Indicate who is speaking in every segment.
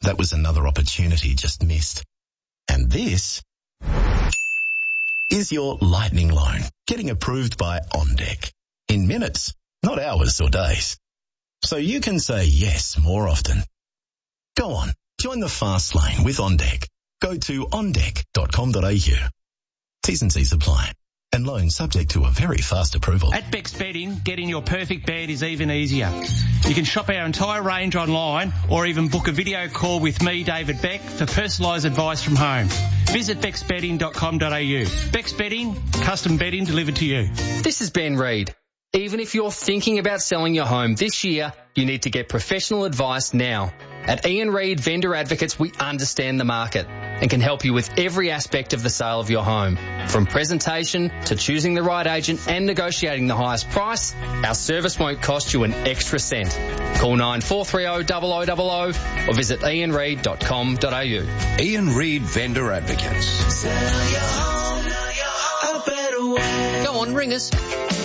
Speaker 1: That was another opportunity just missed. And this is your lightning loan getting approved by OnDeck. In minutes, not hours or days. So you can say yes more often. Go on, join the fast lane with OnDeck. Go to ondeck.com.au. T's and C's apply. And loan subject to a very fast approval.
Speaker 2: At Beck's Bedding, getting your perfect bed is even easier. You can shop our entire range online or even book a video call with me, David Beck, for personalised advice from home. Visit becksbedding.com.au. Beck's Bedding, custom bedding delivered to you.
Speaker 3: This is Ben Reid. Even if you're thinking about selling your home this year, you need to get professional advice now. At Ian Reid Vendor Advocates, we understand the market and can help you with every aspect of the sale of your home. From presentation to choosing the right agent and negotiating the highest price, our service won't cost you an extra cent. Call 9430 0000 or visit ianreid.com.au.
Speaker 4: Ian Reid Vendor Advocates.
Speaker 5: Sell your home a better way.
Speaker 3: Go on, ring us.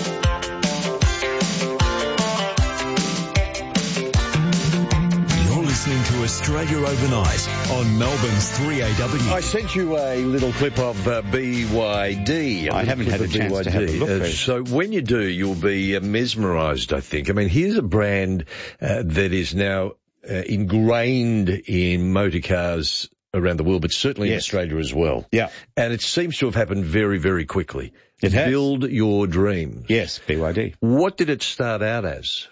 Speaker 6: Listening to Australia Overnight on Melbourne's 3AW.
Speaker 7: I sent you a little clip of BYD.
Speaker 8: I haven't had a chance to have a look.
Speaker 7: So when you do, you'll be mesmerised, I think. I mean, here's a brand that is now ingrained in motor cars around the world, but certainly in Australia as well.
Speaker 8: Yeah.
Speaker 7: And it seems to have happened very, very quickly.
Speaker 8: It has.
Speaker 7: Build your dreams.
Speaker 8: Yes, BYD.
Speaker 7: What did it start out as?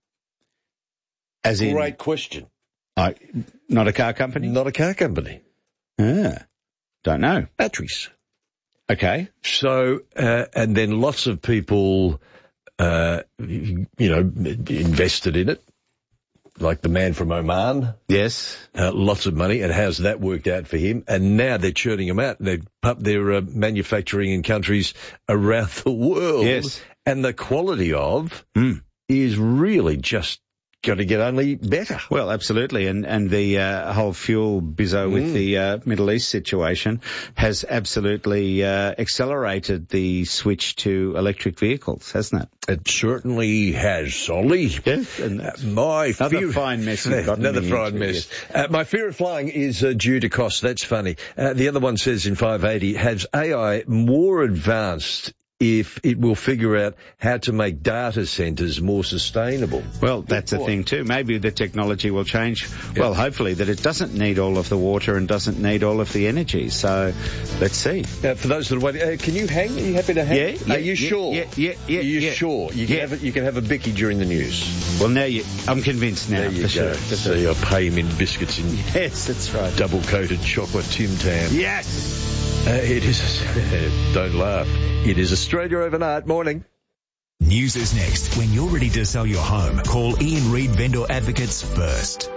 Speaker 7: Great question.
Speaker 8: Not a car company?
Speaker 7: Not a car company.
Speaker 8: Don't know.
Speaker 7: Batteries.
Speaker 8: Okay.
Speaker 7: So, and then lots of people, invested in it, like the man from Oman.
Speaker 8: Yes.
Speaker 7: Lots of money. And how's that worked out for him? And now they're churning them out. They've upped their manufacturing in countries around the world.
Speaker 8: Yes.
Speaker 7: And the quality of is really just going to get only better.
Speaker 8: Well, absolutely. And the whole fuel bizzo with the Middle East situation has absolutely accelerated the switch to electric vehicles, hasn't it?
Speaker 7: It certainly has, Solly.
Speaker 8: Yes.
Speaker 7: Another
Speaker 8: fine mess.
Speaker 7: Another fine mess. My fear of flying is due to cost. That's funny. The other one says in 580, has AI more advanced if it will figure out how to make data centres more sustainable?
Speaker 8: Well, that's a thing too. Maybe the technology will change. Yep. Well, hopefully that it doesn't need all of the water and doesn't need all of the energy. So let's see.
Speaker 7: For those that are waiting, can you hang? Are you happy to hang?
Speaker 8: Yeah.
Speaker 7: Are you sure?
Speaker 8: Yeah.
Speaker 7: Are you sure? You can have a bicky during the news.
Speaker 8: Well, now I'm convinced now.
Speaker 7: There you
Speaker 8: for
Speaker 7: go.
Speaker 8: sure.
Speaker 7: So you'll pay him in biscuits and
Speaker 8: yes, that's right.
Speaker 7: Double-coated chocolate Tim Tam.
Speaker 8: Yes.
Speaker 7: It is. Don't laugh. It is Australia Overnight. Morning.
Speaker 6: News is next. When you're ready to sell your home, call Ian Reid Vendor Advocates first.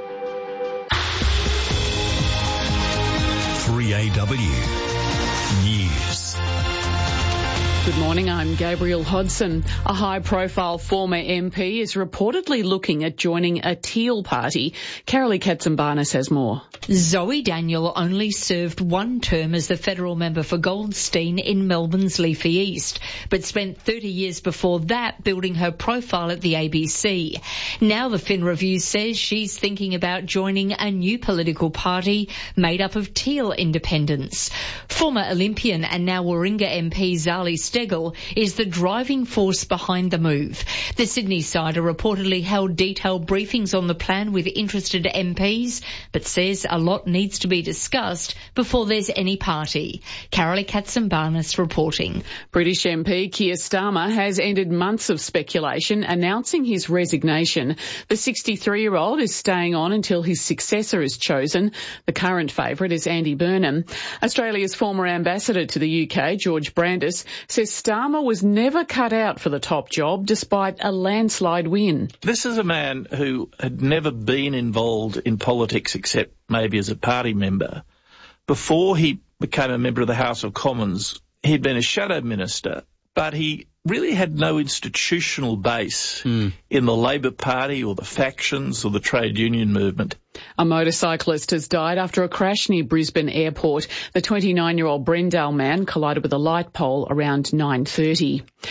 Speaker 6: 3AW News.
Speaker 9: Good morning, I'm Gabrielle Hodson. A high-profile former MP is reportedly looking at joining a Teal party. Carolee Katsimbarnis has more.
Speaker 10: Zoe Daniel only served one term as the federal member for Goldstein in Melbourne's Leafy East, but spent 30 years before that building her profile at the ABC. Now the Fin Review says she's thinking about joining a new political party made up of Teal independents. Former Olympian and now Warringah MP Zali Steggall is the driving force behind the move. The Sydney Sider reportedly held detailed briefings on the plan with interested MPs, but says a lot needs to be discussed before there's any party. Carolee Katsimbarnis reporting.
Speaker 9: British MP Keir Starmer has ended months of speculation announcing his resignation. The 63-year-old is staying on until his successor is chosen. The current favourite is Andy Burnham. Australia's former ambassador to the UK, George Brandis, says Starmer was never cut out for the top job despite a landslide win.
Speaker 11: This is a man who had never been involved in politics except maybe as a party member. Before he became a member of the House of Commons, he'd been a shadow minister, but he really had no institutional base in the Labor Party or the factions or the trade union movement.
Speaker 9: A motorcyclist has died after a crash near Brisbane Airport. The 29-year-old Brendale man collided with a light pole around 9:30.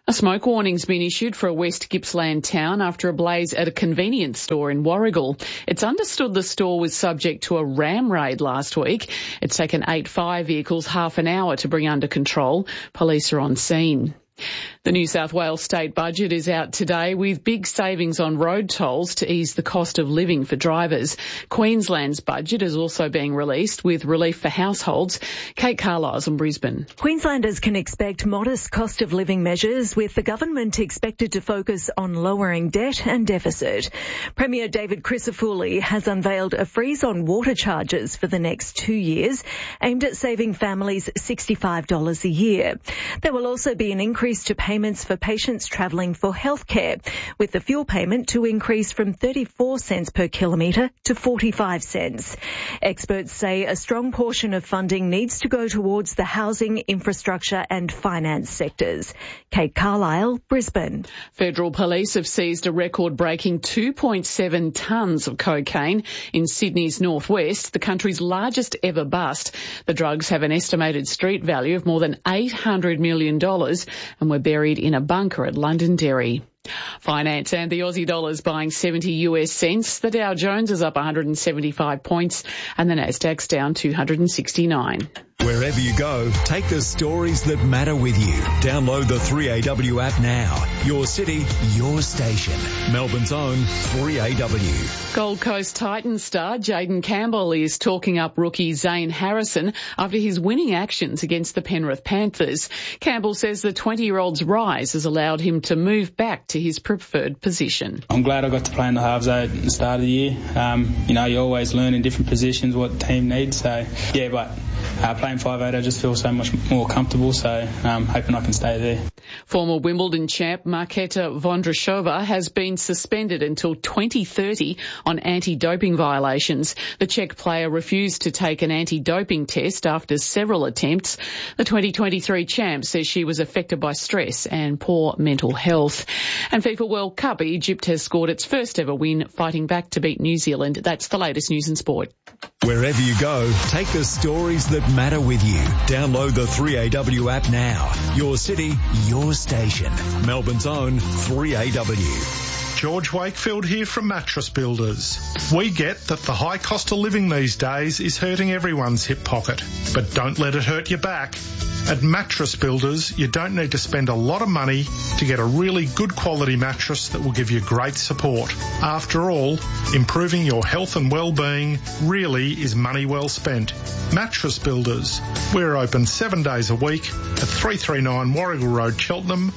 Speaker 9: A smoke warning's been issued for a West Gippsland town after a blaze at a convenience store in Warragul. It's understood the store was subject to a ram raid last week. It's taken 8 fire vehicles half an hour to bring under control. Police are on scene. The New South Wales state budget is out today with big savings on road tolls to ease the cost of living for drivers. Queensland's budget is also being released with relief for households. Kate Carlisle's in Brisbane.
Speaker 12: Queenslanders can expect modest cost of living measures, with the government expected to focus on lowering debt and deficit. Premier David Crisafulli has unveiled a freeze on water charges for the next 2 years, aimed at saving families $65 a year. There will also be an increase to payments for patients travelling for healthcare, with the fuel payment to increase from 34 cents per kilometre to 45 cents. Experts say a strong portion of funding needs to go towards the housing, infrastructure and finance sectors. Kate Carlisle, Brisbane.
Speaker 9: Federal police have seized a record-breaking 2.7 tonnes of cocaine in Sydney's northwest, the country's largest ever bust. The drugs have an estimated street value of more than $800 million and were buried in a bunker at Londonderry. Finance and the Aussie dollar's buying 70 US cents. The Dow Jones is up 175 points and the Nasdaq's down 269.
Speaker 6: Wherever you go, take the stories that matter with you. Download the 3AW app now. Your city, your station. Melbourne's own 3AW.
Speaker 9: Gold Coast Titans star Jayden Campbell is talking up rookie Zane Harrison after his winning actions against the Penrith Panthers. Campbell says the 20-year-old's rise has allowed him to move back to his preferred position.
Speaker 13: I'm glad I got to play in the halves at the start of the year. You always learn in different positions what the team needs. So, yeah, but playing 5'8", I just feel so much more comfortable, so I'm hoping I can stay there.
Speaker 9: Former Wimbledon champ Marketa Vondrashova has been suspended until 2030 on anti-doping violations. The Czech player refused to take an anti-doping test after several attempts. The 2023 champ says she was affected by stress and poor mental health. And FIFA World Cup, Egypt has scored its first ever win, fighting back to beat New Zealand. That's the latest news and sport.
Speaker 6: Wherever you go, take the stories that matter with you. Download the 3AW app now. Your city, your station. Melbourne's own 3AW.
Speaker 14: George Wakefield here from Mattress Builders. We get that the high cost of living these days is hurting everyone's hip pocket, but don't let it hurt your back. At Mattress Builders, you don't need to spend a lot of money to get a really good quality mattress that will give you great support. After all, improving your health and well-being really is money well spent. Mattress Builders. We're open 7 days a week at 339 Warragul Road, Cheltenham,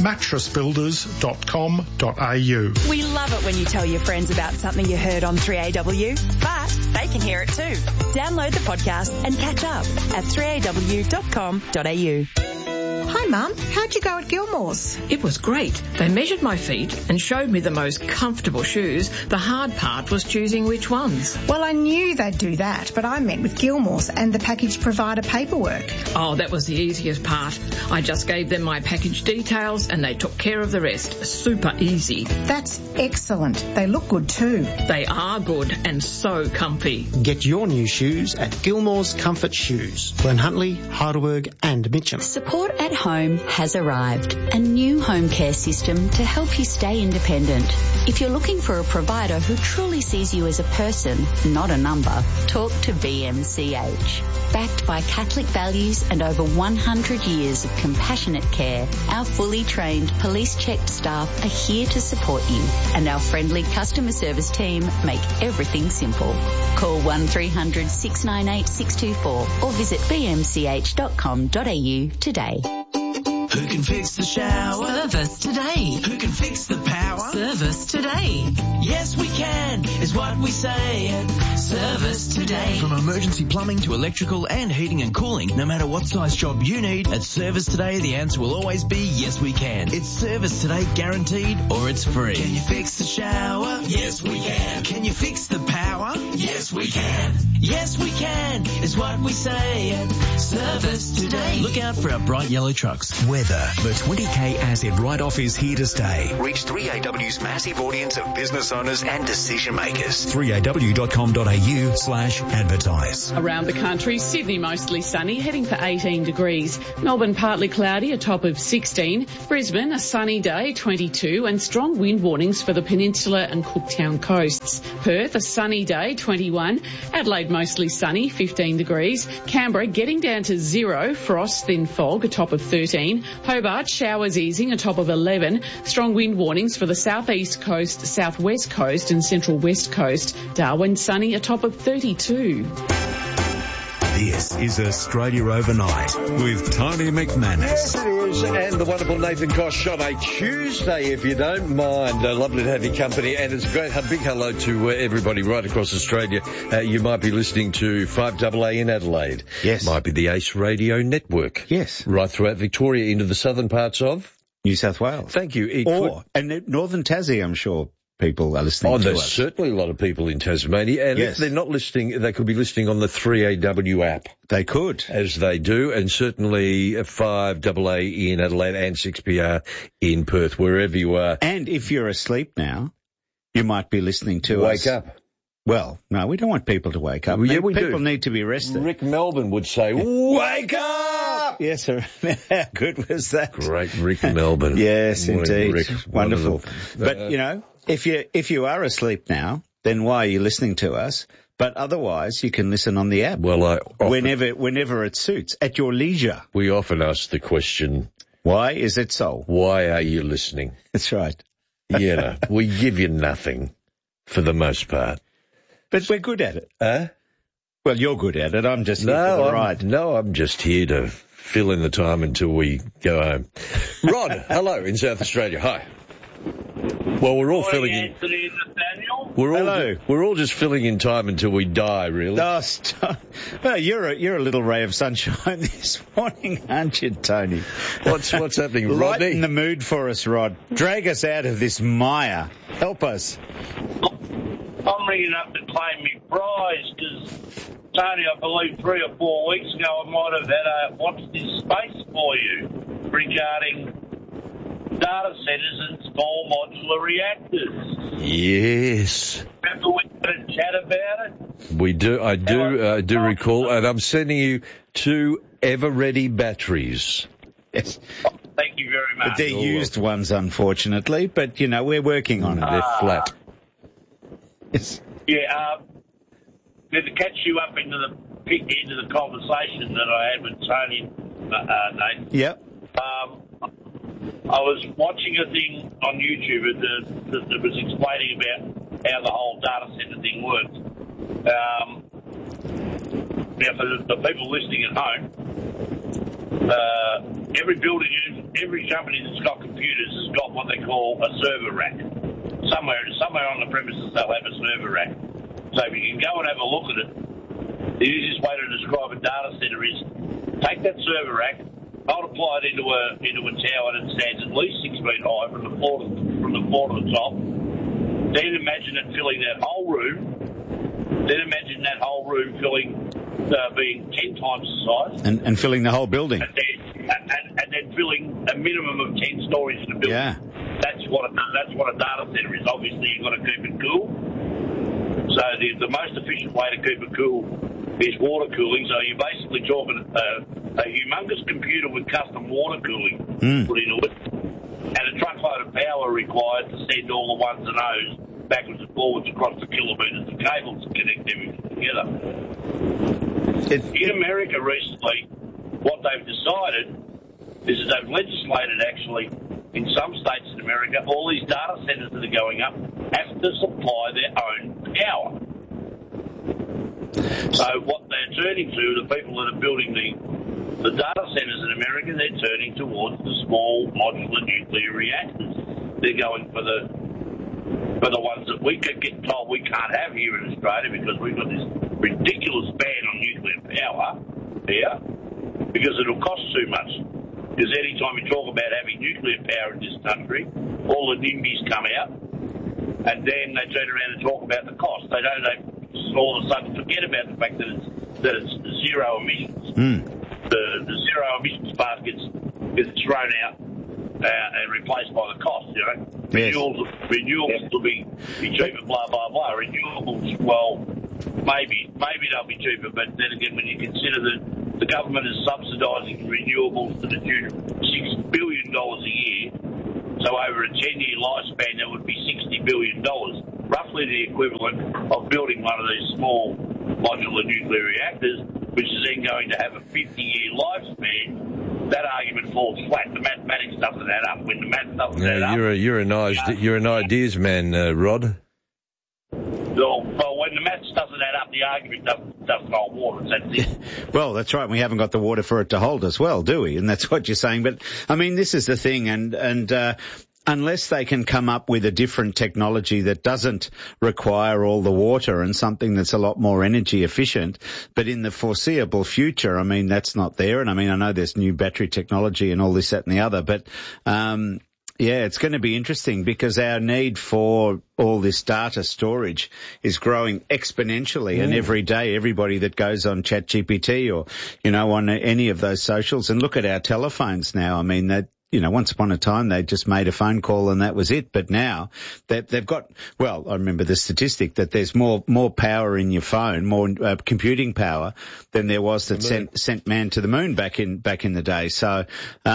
Speaker 14: mattressbuilders.com.au.
Speaker 15: We love it when you tell your friends about something you heard on 3AW, but they can hear it too. Download the podcast and catch up at 3aw.com.au.
Speaker 16: Hi Mum, how'd you go at Gilmore's? It was great. They measured my feet and showed me the most comfortable shoes. The hard part was choosing which ones.
Speaker 17: Well, I knew they'd do that, but I met with Gilmore's and the package provider paperwork.
Speaker 16: Oh, that was the easiest part. I just gave them my package details and they took care of the rest. Super easy.
Speaker 17: That's excellent. They look good too.
Speaker 16: They are good and so comfy.
Speaker 18: Get your new shoes at Gilmore's Comfort Shoes, Glen Huntly, Heidelberg and Mitcham.
Speaker 19: Support at Home has arrived, a new home care system to help you stay independent. If you're looking for a provider who truly sees you as a person, not a number, talk to BMCH. Backed by Catholic values and over 100 years of compassionate care, our fully trained police-checked staff are here to support you, and our friendly customer service team make everything simple. Call 1300 698 624 or visit bmch.com.au today.
Speaker 5: Who can fix the shower?
Speaker 20: Service today.
Speaker 5: Who can fix the power?
Speaker 20: Service today.
Speaker 5: Yes, we can, is what we say at Service Today.
Speaker 21: From emergency plumbing to electrical and heating and cooling, no matter what size job you need, at Service Today, the answer will always be yes, we can. It's Service Today guaranteed or it's free.
Speaker 5: Can you fix the shower? Yes, we can. Can you fix the power? Yes, we can. Yes, we can is what we say at Service Today. Look out for our bright yellow trucks.
Speaker 6: Weather. The 20K asset write-off is here to stay. Reach 3AW's massive audience of business owners and decision makers. 3AW.com.au/advertise.
Speaker 9: Around the country, Sydney mostly sunny, heading for 18 degrees. Melbourne partly cloudy, a top of 16. Brisbane, a sunny day, 22, and strong wind warnings for the Peninsula and Cooktown coasts. Perth, a sunny day, 21. Adelaide, mostly sunny, 15 degrees. Canberra, getting down to 0. Frost, then fog, a top of 13. Hobart, showers easing, a top of 11. Strong wind warnings for the southeast coast, southwest coast and central west coast. Darwin, sunny, a top of 32.
Speaker 6: This is Australia Overnight with Tony McManus.
Speaker 7: Yes, it is. And the wonderful Nathan Kosh on a Tuesday, if you don't mind. Lovely to have your company. And it's a great, big hello to everybody right across Australia. You might be listening to 5AA in Adelaide.
Speaker 8: Yes.
Speaker 7: Might be the Ace Radio Network.
Speaker 8: Yes.
Speaker 7: Right throughout Victoria into the southern parts of
Speaker 8: New South Wales.
Speaker 7: Thank you.
Speaker 8: And Northern Tassie, I'm sure. People are listening to us.
Speaker 7: There's certainly a lot of people in Tasmania. And if they're not listening, they could be listening on the 3AW app.
Speaker 8: They could.
Speaker 7: As they do. And certainly 5AA in Adelaide and 6PR in Perth, wherever you are.
Speaker 8: And if you're asleep now, you might be listening to us.
Speaker 7: Wake up.
Speaker 8: Well, no, we don't want people to wake up.
Speaker 7: Well, yeah, we do.
Speaker 8: People need to be rested.
Speaker 7: Rick Melbourne would say, wake up!
Speaker 8: Yes, sir. How good was that?
Speaker 7: Great Rick Melbourne.
Speaker 8: Yes, indeed.
Speaker 7: Rick,
Speaker 8: wonderful. But, if you are asleep now, then why are you listening to us? But otherwise, you can listen on the app.
Speaker 7: Well,
Speaker 8: whenever it suits, at your leisure.
Speaker 7: We often ask the question,
Speaker 8: why is it so?
Speaker 7: Why are you listening?
Speaker 8: That's right.
Speaker 7: We give you nothing for the most part.
Speaker 8: But we're good at it. Well, you're good at it. I'm just here for the ride.
Speaker 7: I'm just here to fill in the time until we go home. Rod, hello in South Australia. Hi. Well, we're all filling in.
Speaker 1: Anthony and Nathaniel.
Speaker 7: We're all just filling in time until we die, really.
Speaker 8: Oh, well, you're a little ray of sunshine this morning, aren't you, Tony?
Speaker 7: What's happening, Rodney?
Speaker 8: Lighten the mood for us, Rod. Drag us out of this mire. Help us.
Speaker 1: I'm ringing up to claim me prize because, Tony, I believe 3 or 4 weeks ago I might have had a What's This Space for you regarding data centres and small modular reactors.
Speaker 7: Yes.
Speaker 1: Remember we had a chat about it?
Speaker 7: We do. I do recall, and I'm sending you 2 ever-ready batteries.
Speaker 8: Yes.
Speaker 1: Thank you very much.
Speaker 8: But they're used ones, unfortunately, but, we're working on it.
Speaker 7: They're flat.
Speaker 8: Yes.
Speaker 1: Yeah, to catch you up into the conversation that I had with Tony and Nathan.
Speaker 8: Yep.
Speaker 1: I was watching a thing on YouTube that was explaining about how the whole data centre thing works. Now, for the people listening at home, every building, every company that's got computers has got what they call a server rack. Somewhere on the premises they'll have a server rack. So if you can go and have a look at it, the easiest way to describe a data centre is take that server rack, multiply it into a tower that stands at least 6 feet high from the floor to the top. Then imagine it filling that whole room. Then imagine that whole room being 10 times the size.
Speaker 8: And filling the whole building.
Speaker 1: And then filling a minimum of 10 stories in a building.
Speaker 8: Yeah.
Speaker 1: That's what a data centre is. Obviously, you've got to keep it cool. So the most efficient way to keep it cool is water cooling. So you're basically talking a humongous computer with custom water cooling put into it, and a truckload of power required to send all the ones and O's backwards and forwards across the kilometres of cables to connect everything together. In America recently, what they've decided is that they've legislated actually in some states in America, all these data centres that are going up have to supply their own power. So what they're turning to, the people that are building the data centres in America, they're turning towards the small modular nuclear reactors. They're going for the ones that we could get told we can't have here in Australia because we've got this ridiculous ban on nuclear power here because it'll cost too much. Because any time you talk about having nuclear power in this country, all the NIMBYs come out, and then they turn around and talk about the cost. They all of a sudden forget about the fact that it's zero emissions. The zero emissions part gets thrown out and replaced by the cost, you know.
Speaker 8: Yes.
Speaker 1: Renewables will be cheaper, blah, blah, blah. Renewables, well, maybe they'll be cheaper, but then again, when you consider that the government is subsidising renewables to the tune of $6 billion a year, so over a 10-year lifespan, that would be $60 billion, roughly the equivalent of building one of these small modular nuclear reactors, which is then going to have a 50-year lifespan. That argument falls flat. The mathematics doesn't add up. When the math doesn't add up...
Speaker 7: You're an ideas man, Rod.
Speaker 1: Well, when the maths doesn't add up, the argument doesn't hold water. That's it.
Speaker 8: Well, that's right. We haven't got the water for it to hold as well, do we? And that's what you're saying. But, I mean, this is the thing, and unless they can come up with a different technology that doesn't require all the water and something that's a lot more energy efficient, but in the foreseeable future, I mean, that's not there. And I mean, I know there's new battery technology and all this, that and the other, but, yeah, it's going to be interesting because our need for all this data storage is growing exponentially, and every day everybody that goes on ChatGPT or, you know, on any of those socials, and look at our telephones now. I mean, that, you know, once upon a time they just made a phone call and that was it. But now they've got, well, I remember the statistic that there's more power in your phone, more computing power than there was that sent man to the moon back in the day. So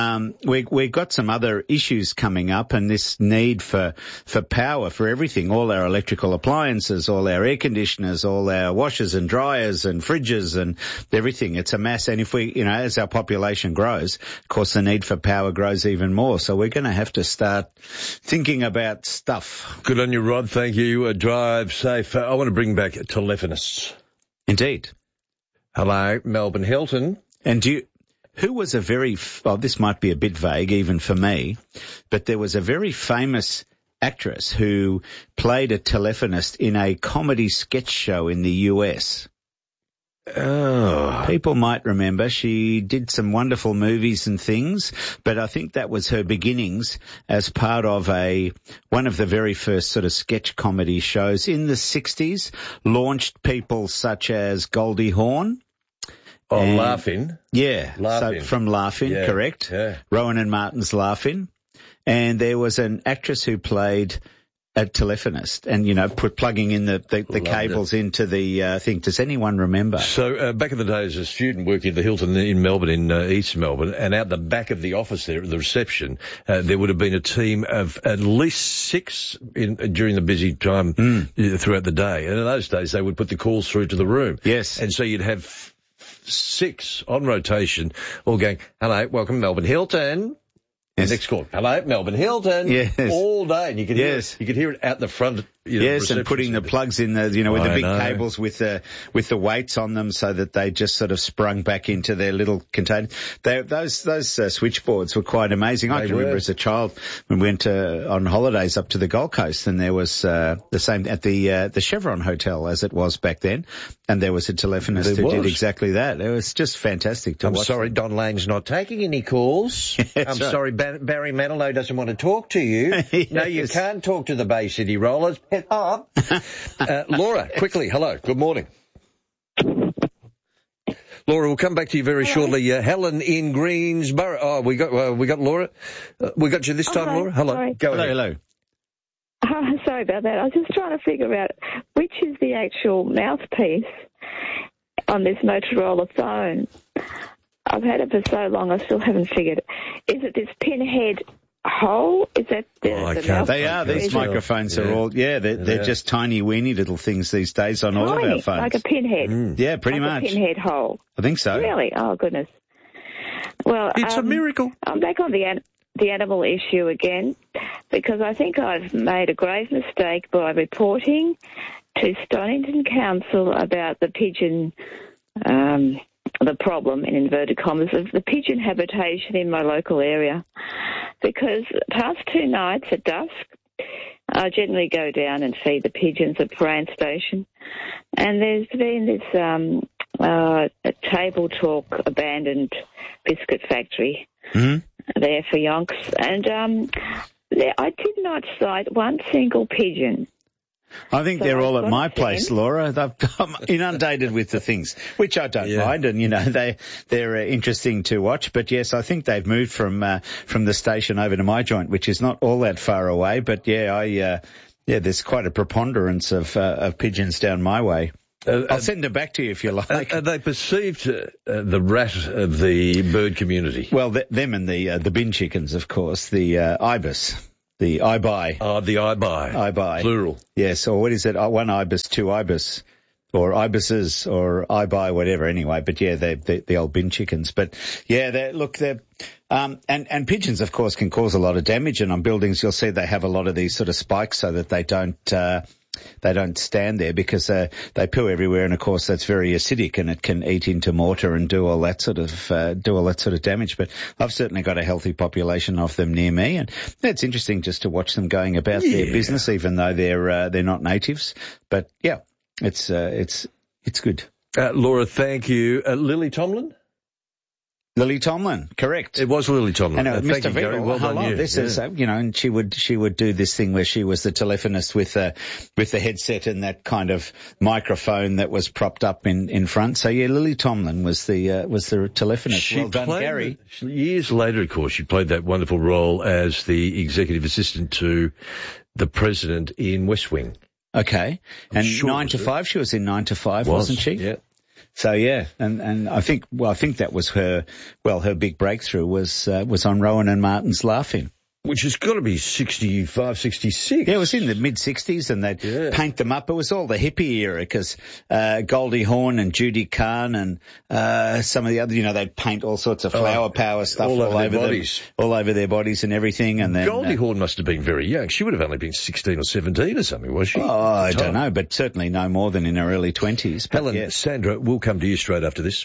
Speaker 8: we've got some other issues coming up, and this need for power for everything, all our electrical appliances, all our air conditioners, all our washers and dryers and fridges and everything. It's a mass. And if we, you know, as our population grows, of course the need for power grows even more. So we're going to have to start thinking about stuff.
Speaker 7: Good on you, Rod. Thank you. Drive safe. I want to bring back telephonists.
Speaker 8: Indeed.
Speaker 7: Hello, Melbourne Hilton.
Speaker 8: And who was a very, this might be a bit vague even for me, but there was a very famous actress who played a telephonist in a comedy sketch show in the US.
Speaker 7: Oh.
Speaker 8: People might remember she did some wonderful movies and things, but I think that was her beginnings as part of one of the very first sort of sketch comedy shows in the 60s, launched people such as Goldie Hawn.
Speaker 7: Oh, Laughing.
Speaker 8: Yeah.
Speaker 7: Laughing.
Speaker 8: So from Laughing,
Speaker 7: yeah,
Speaker 8: correct.
Speaker 7: Yeah.
Speaker 8: Rowan and Martin's Laughing. And there was an actress who played a telephonist and, you know, plugging in the cables into the thing. Does anyone remember?
Speaker 7: So back in the day as a student working at the Hilton in Melbourne, in East Melbourne, and out the back of the office there, the reception, there would have been a team of at least 6 during the busy time throughout the day. And in those days, they would put the calls through to the room.
Speaker 8: Yes.
Speaker 7: And so you'd have 6 on rotation all going, hello, welcome Melbourne Hilton. Yes. Next call. Hello, Melbourne Hilton.
Speaker 8: Yes.
Speaker 7: All day. And you could hear it. You could hear it out the front.
Speaker 8: Yes, and putting the plugs in the, you know, with the big cables with the weights on them so that they just sort of sprung back into their little container. Those switchboards were quite amazing. I can remember as a child when we went on holidays up to the Gold Coast, and there was the same at the Chevron Hotel as it was back then, and there was a telephonist who did exactly that. It was just fantastic to watch.
Speaker 7: I'm sorry, Don Lane's not taking any calls. I'm sorry, Barry Manilow doesn't want to talk to you. Yes. No, you can't talk to the Bay City Rollers. Laura, quickly, hello, good morning. Laura, we'll come back to you very shortly. Helen in Greensborough. Oh, we got Laura. We got you this time, Laura. Hello.
Speaker 2: Sorry.
Speaker 7: Go ahead.
Speaker 8: Hello.
Speaker 2: Sorry about that. I was just trying to figure out which is the actual mouthpiece on this Motorola phone. I've had it for so long, I still haven't figured. Is it this pinhead hole? Is that the mouthpiece?
Speaker 8: They are. These microphones are all, they're just tiny, weeny little things these days on all of our phones.
Speaker 2: Like a pinhead.
Speaker 8: Yeah, pretty much.
Speaker 2: A pinhead hole.
Speaker 8: I think so.
Speaker 2: Really? Oh, goodness. Well,
Speaker 7: it's a miracle.
Speaker 2: I'm back on the animal issue again, because I think I've made a grave mistake by reporting to Stonington Council about the pigeon, the problem, in inverted commas, of the pigeon habitation in my local area. Because past 2 nights at dusk, I generally go down and feed the pigeons at Prahran Station. And there's been this a Table Talk abandoned biscuit factory there for yonks. And I did not sight one single pigeon
Speaker 8: I think they're all at my place, Laura. I'm inundated with the things, which I don't mind, and they're interesting to watch. But yes, I think they've moved from the station over to my joint, which is not all that far away. But there's quite a preponderance of pigeons down my way. I'll send it back to you if you like.
Speaker 7: Are they perceived the rat of the bird community?
Speaker 8: Well, them and the bin chickens, of course, the ibis. The ibi.
Speaker 7: Oh, the ibi.
Speaker 8: Ibi.
Speaker 7: Plural.
Speaker 8: Yes, or what is it? One ibis, two ibis, or ibises, or ibi, whatever, anyway. But yeah, they're the old bin chickens. But yeah, and pigeons, of course, can cause a lot of damage. And on buildings, you'll see they have a lot of these sort of spikes so that they don't stand there because they poo everywhere, and of course that's very acidic and it can eat into mortar and do all that sort of damage. But I've certainly got a healthy population of them near me, and it's interesting just to watch them going about their business, even though they're not natives. But yeah, it's good.
Speaker 7: Laura, thank you. Lily Tomlin.
Speaker 8: Lily Tomlin, correct.
Speaker 7: It was Lily Tomlin.
Speaker 8: And Mr. Vidal, well done you. This is, and she would do this thing where she was the telephonist with the headset and that kind of microphone that was propped up in front. So yeah, Lily Tomlin was the telephonist. Well done, Gary.
Speaker 7: Years later, of course, she played that wonderful role as the executive assistant to the president in West Wing.
Speaker 8: Okay. And 9 to 5, she was in 9 to 5, wasn't she?
Speaker 7: Yeah.
Speaker 8: So yeah, and I think that was her big breakthrough was on Rowan and Martin's Laugh-In.
Speaker 7: Which has got to be 65, 66.
Speaker 8: Yeah, it was in the mid-60s, and they'd paint them up. It was all the hippie era, because Goldie Hawn and Judy Kahn and some of the other, they'd paint all sorts of flower power stuff all over their bodies. All over their bodies and everything. And then
Speaker 7: Goldie Hawn must have been very young. She would have only been 16 or 17 or something, was she?
Speaker 8: Oh, I don't know, but certainly no more than in her early 20s.
Speaker 7: Helen, Sandra, we'll come to you straight after this.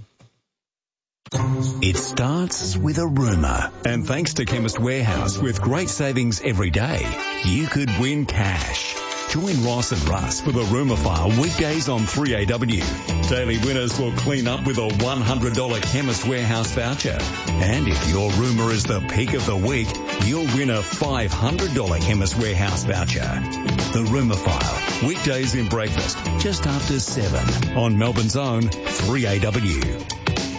Speaker 6: It starts with a rumour. And thanks to Chemist Warehouse, with great savings every day, you could win cash. Join Ross and Russ for the Rumour File weekdays on 3AW. Daily winners will clean up with a $100 Chemist Warehouse voucher. And if your rumour is the peak of the week, you'll win a $500 Chemist Warehouse voucher. The Rumour File, weekdays in breakfast, just after 7 on Melbourne's own 3AW.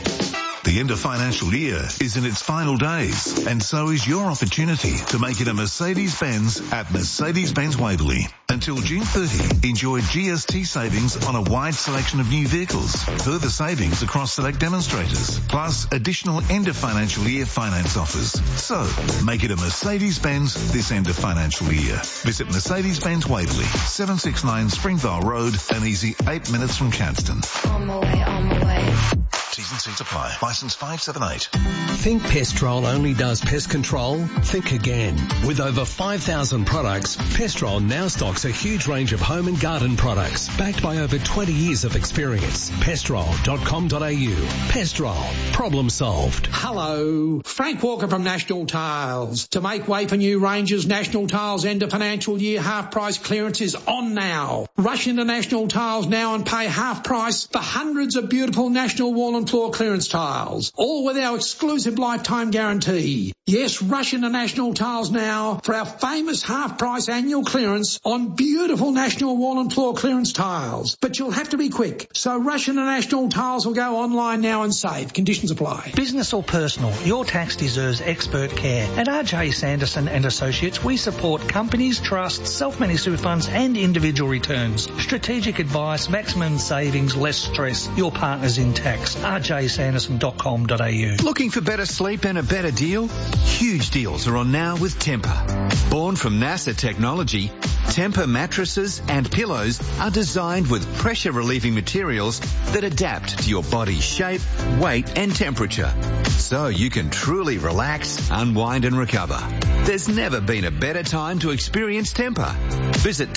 Speaker 4: The end of financial year is in its final days, and so is your opportunity to make it a Mercedes-Benz at Mercedes-Benz Waverley. Until June 30, enjoy GST savings on a wide selection of new vehicles, further savings across select demonstrators, plus additional end of financial year finance offers. So, make it a Mercedes-Benz this end of financial year. Visit Mercedes-Benz Waverley, 769 Springvale Road, an easy 8 minutes from Cadston.
Speaker 22: On my way.
Speaker 4: T's and C's apply. License 578.
Speaker 23: Think Pestrol only does pest control? Think again. With over 5,000 products, Pestrol now stocks a huge range of home and garden products, backed by over 20 years of experience. Pestrol.com.au. Pestrol. Problem solved.
Speaker 24: Hello. Frank Walker from National Tiles. To make way for new ranges, National Tiles end of financial year half price clearance is on now. Rush into National Tiles now and pay half price for hundreds of beautiful National Wall and Floor clearance tiles, all with our exclusive lifetime guarantee. Yes, rush into National Tiles now for our famous half-price annual clearance on beautiful National Wall and Floor clearance tiles. But you'll have to be quick, so rush into National Tiles or go online now and save. Conditions apply.
Speaker 25: Business or personal, your tax deserves expert care. At RJ Sanderson and Associates, we support companies, trusts, self-managed super funds and individual returns. Strategic advice, maximum savings, less stress. Your partners in tax. rjsanderson.com.au.
Speaker 26: Looking for better sleep and a better deal? Huge deals are on now with Tempur. Born from NASA technology, Tempur mattresses and pillows are designed with pressure-relieving materials that adapt to your body's shape, weight and temperature, so you can truly relax, unwind and recover. There's never been a better time to experience Tempur. Visit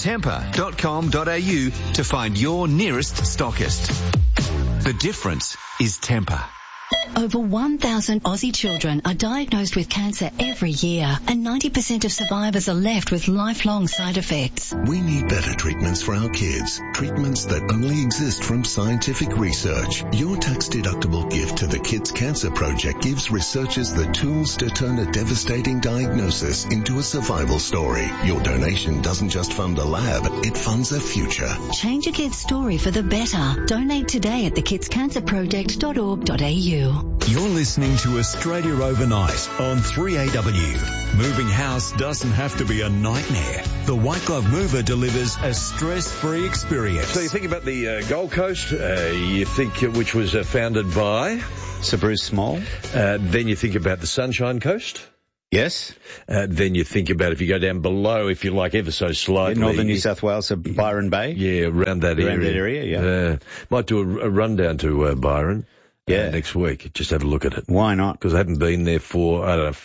Speaker 26: tempur.com.au to find your nearest stockist. The difference is Tempur.
Speaker 3: Over 1,000 Aussie children are diagnosed with cancer every year, and 90% of survivors are left with lifelong side effects.
Speaker 10: We need better treatments for our kids. Treatments that only exist from scientific research. Your tax-deductible gift to the Kids Cancer Project gives researchers the tools to turn a devastating diagnosis into a survival story. Your donation doesn't just fund a lab, it funds a future.
Speaker 3: Change a kid's story for the better. Donate today at thekidscancerproject.org.au.
Speaker 6: You're listening to Australia Overnight on 3AW. Moving house doesn't have to be a nightmare. The White Glove Mover delivers a stress-free experience.
Speaker 7: So you think about the Gold Coast, you think which was founded by
Speaker 8: Sir Bruce Small.
Speaker 7: Then you think about the Sunshine Coast.
Speaker 8: Yes.
Speaker 7: Then you think about if you go down below, if you like, ever so slightly.
Speaker 8: In northern New South Wales, Byron Bay.
Speaker 7: Yeah, around that area.
Speaker 8: Yeah.
Speaker 7: Might do a run down to Byron. Next week. Just have a look at it.
Speaker 8: Why not?
Speaker 7: Because I haven't been there for,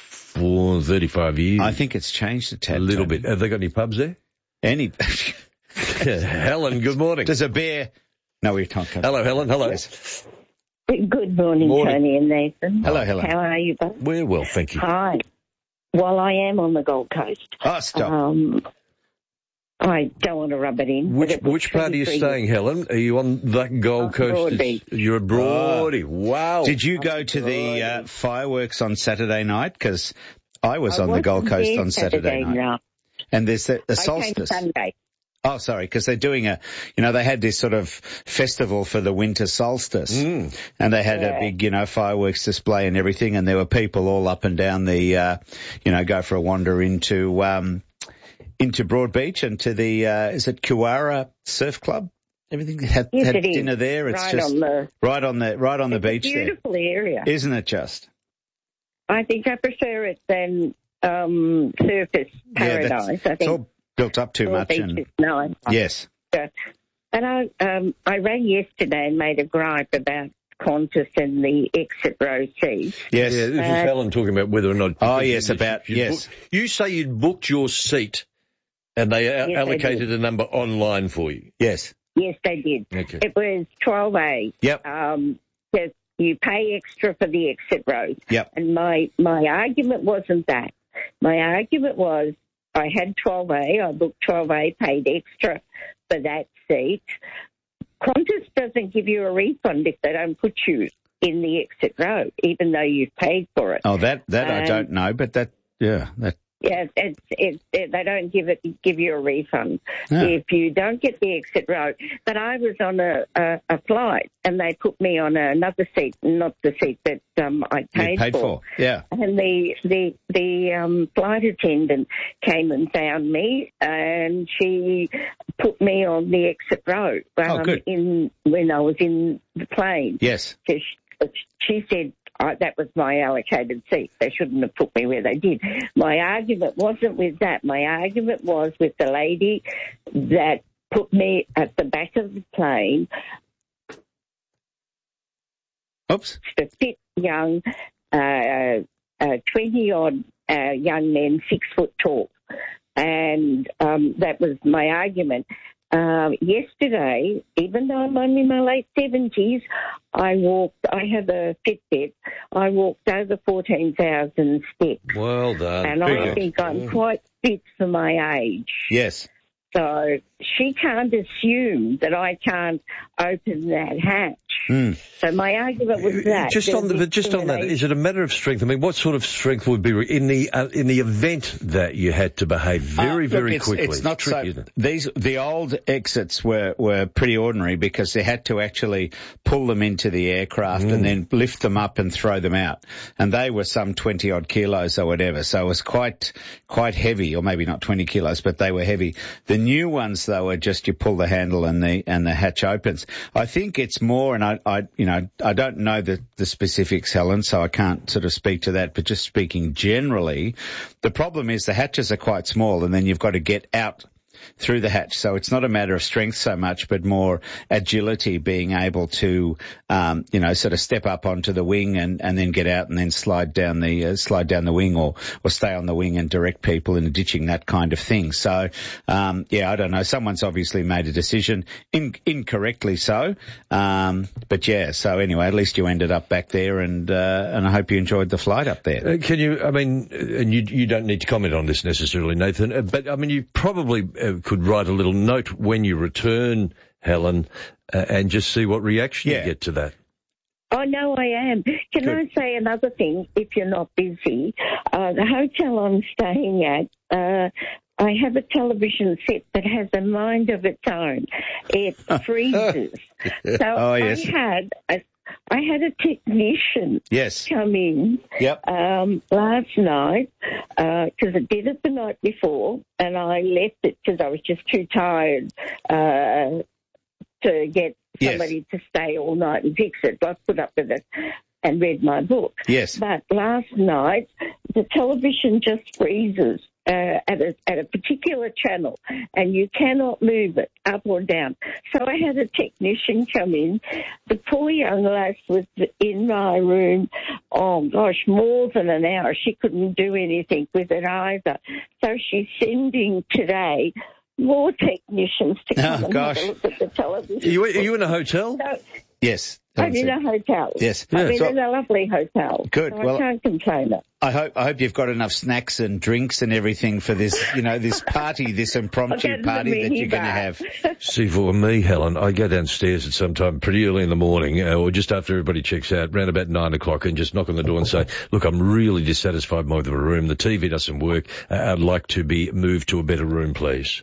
Speaker 7: 35 years.
Speaker 8: I think it's changed a tad.
Speaker 7: A little bit. Have they got any pubs there?
Speaker 8: Any.
Speaker 7: Helen, good morning.
Speaker 8: There's a bear. No, we can't come.
Speaker 7: Hello, Helen. Hello.
Speaker 11: Good morning, Tony and Nathan.
Speaker 8: Hello, Helen.
Speaker 11: How are you both?
Speaker 7: We're well, thank you.
Speaker 11: Hi. Well, I am on the Gold Coast.
Speaker 8: Oh, stop.
Speaker 11: I don't want to rub it in.
Speaker 7: Which part are you staying, Helen? Are you on that Gold Coast? You're at Broadie. Wow.
Speaker 8: Did you go to the fireworks on Saturday night? Because I was on the Gold Coast on Saturday night. And there's the solstice.
Speaker 11: I came Sunday.
Speaker 8: Oh, sorry, because they're doing they had this sort of festival for the winter solstice. And they had a big, fireworks display and everything, and there were people all up and down the, go for a wander into Broadbeach and to the, is it Kuwara Surf Club? Everything had dinner there. It's right on the beach there.
Speaker 11: Beautiful area.
Speaker 8: Isn't it just?
Speaker 11: I think I prefer it than, Surface Paradise. I think
Speaker 8: it's all built up too much.
Speaker 11: And nice.
Speaker 8: Yes.
Speaker 11: And I rang yesterday and made a gripe about Qantas and the exit row seat.
Speaker 8: Yes.
Speaker 7: Yeah, this is Helen talking about whether or not...
Speaker 8: Oh, yes, yes.
Speaker 7: You say you'd booked your seat and they allocated a number online for you.
Speaker 8: Yes.
Speaker 11: Yes, they did.
Speaker 7: Okay.
Speaker 11: It was 12A.
Speaker 8: Yep.
Speaker 11: You pay extra for the exit rows.
Speaker 8: Yep.
Speaker 11: And my argument wasn't that. My argument was I had 12A, I booked 12A, paid extra for that seat. Qantas doesn't give you a refund if they don't put you in the exit row, even though you've paid for it.
Speaker 8: Oh, that I don't know, but that.
Speaker 11: Yeah, they don't give you a refund if you don't get the exit row. But I was on a flight and they put me on another seat, not the seat that I paid for.
Speaker 8: Yeah.
Speaker 11: And the flight attendant came and found me and she put me on the exit row when I was in the plane.
Speaker 8: Yes.
Speaker 11: She said, that was my allocated seat. They shouldn't have put me where they did. My argument wasn't with that. My argument was with the lady that put me at the back of the plane.
Speaker 8: Oops.
Speaker 11: The fit young, 20-odd young men, 6 foot tall. And that was my argument. Yesterday, even though I'm only in my late 70s, I have a Fitbit, I walked over 14,000 steps.
Speaker 7: Well done.
Speaker 11: And I think I'm quite fit for my age.
Speaker 8: Yes.
Speaker 11: So she can't assume that I can't open that hatch. So my argument was that.
Speaker 7: Just on that, is it a matter of strength? I mean, what sort of strength would be in the event that you had to behave very quickly?
Speaker 8: It's not
Speaker 7: tricky,
Speaker 8: so.
Speaker 7: Isn't it?
Speaker 8: The old exits were pretty ordinary because they had to actually pull them into the aircraft and then lift them up and throw them out, and they were some 20 odd kilos or whatever. So it was quite heavy, or maybe not 20 kilos, but they were heavy. The new ones though are just you pull the handle and the hatch opens. I think it's more, and I don't know the specifics, Helen, so I can't sort of speak to that, but just speaking generally, the problem is the hatches are quite small and then you've got to get out through the hatch. So it's not a matter of strength so much, but more agility, being able to, sort of step up onto the wing and then get out and then slide down the wing or stay on the wing and direct people in ditching, that kind of thing. So, I don't know. Someone's obviously made a decision, incorrectly so. But yeah, so anyway, at least you ended up back there and I hope you enjoyed the flight up there.
Speaker 7: And you don't need to comment on this necessarily, Nathan, but I mean, you probably could write a little note when you return, Helen, and just see what reaction you get to that.
Speaker 11: Oh, no, I am. Can I say another thing, if you're not busy? The hotel I'm staying at, I have a television set that has a mind of its own. It freezes. So yes. I had a technician come in last night because I did it the night before, and I left it because I was just too tired to get somebody to stay all night and fix it. I put up with it and read my book.
Speaker 8: Yes.
Speaker 11: But last night, the television just freezes at a particular channel, and you cannot move it up or down. So I had a technician come in. The poor young lass was in my room, more than an hour. She couldn't do anything with it either. So she's sending today more technicians to come and have a look at the television.
Speaker 7: Are you in a hotel?
Speaker 8: Yes.
Speaker 11: I'm in a hotel.
Speaker 8: Yes.
Speaker 11: I'm in a lovely hotel.
Speaker 8: Good.
Speaker 11: So I can't complain.
Speaker 8: I hope you've got enough snacks and drinks and everything for this, this party, this impromptu party that you're going to have.
Speaker 7: See, for me, Helen, I go downstairs at some time pretty early in the morning, or just after everybody checks out, around about 9 o'clock, and just knock on the door and say, look, I'm really dissatisfied with the room. The TV doesn't work. I'd like to be moved to a better room, please.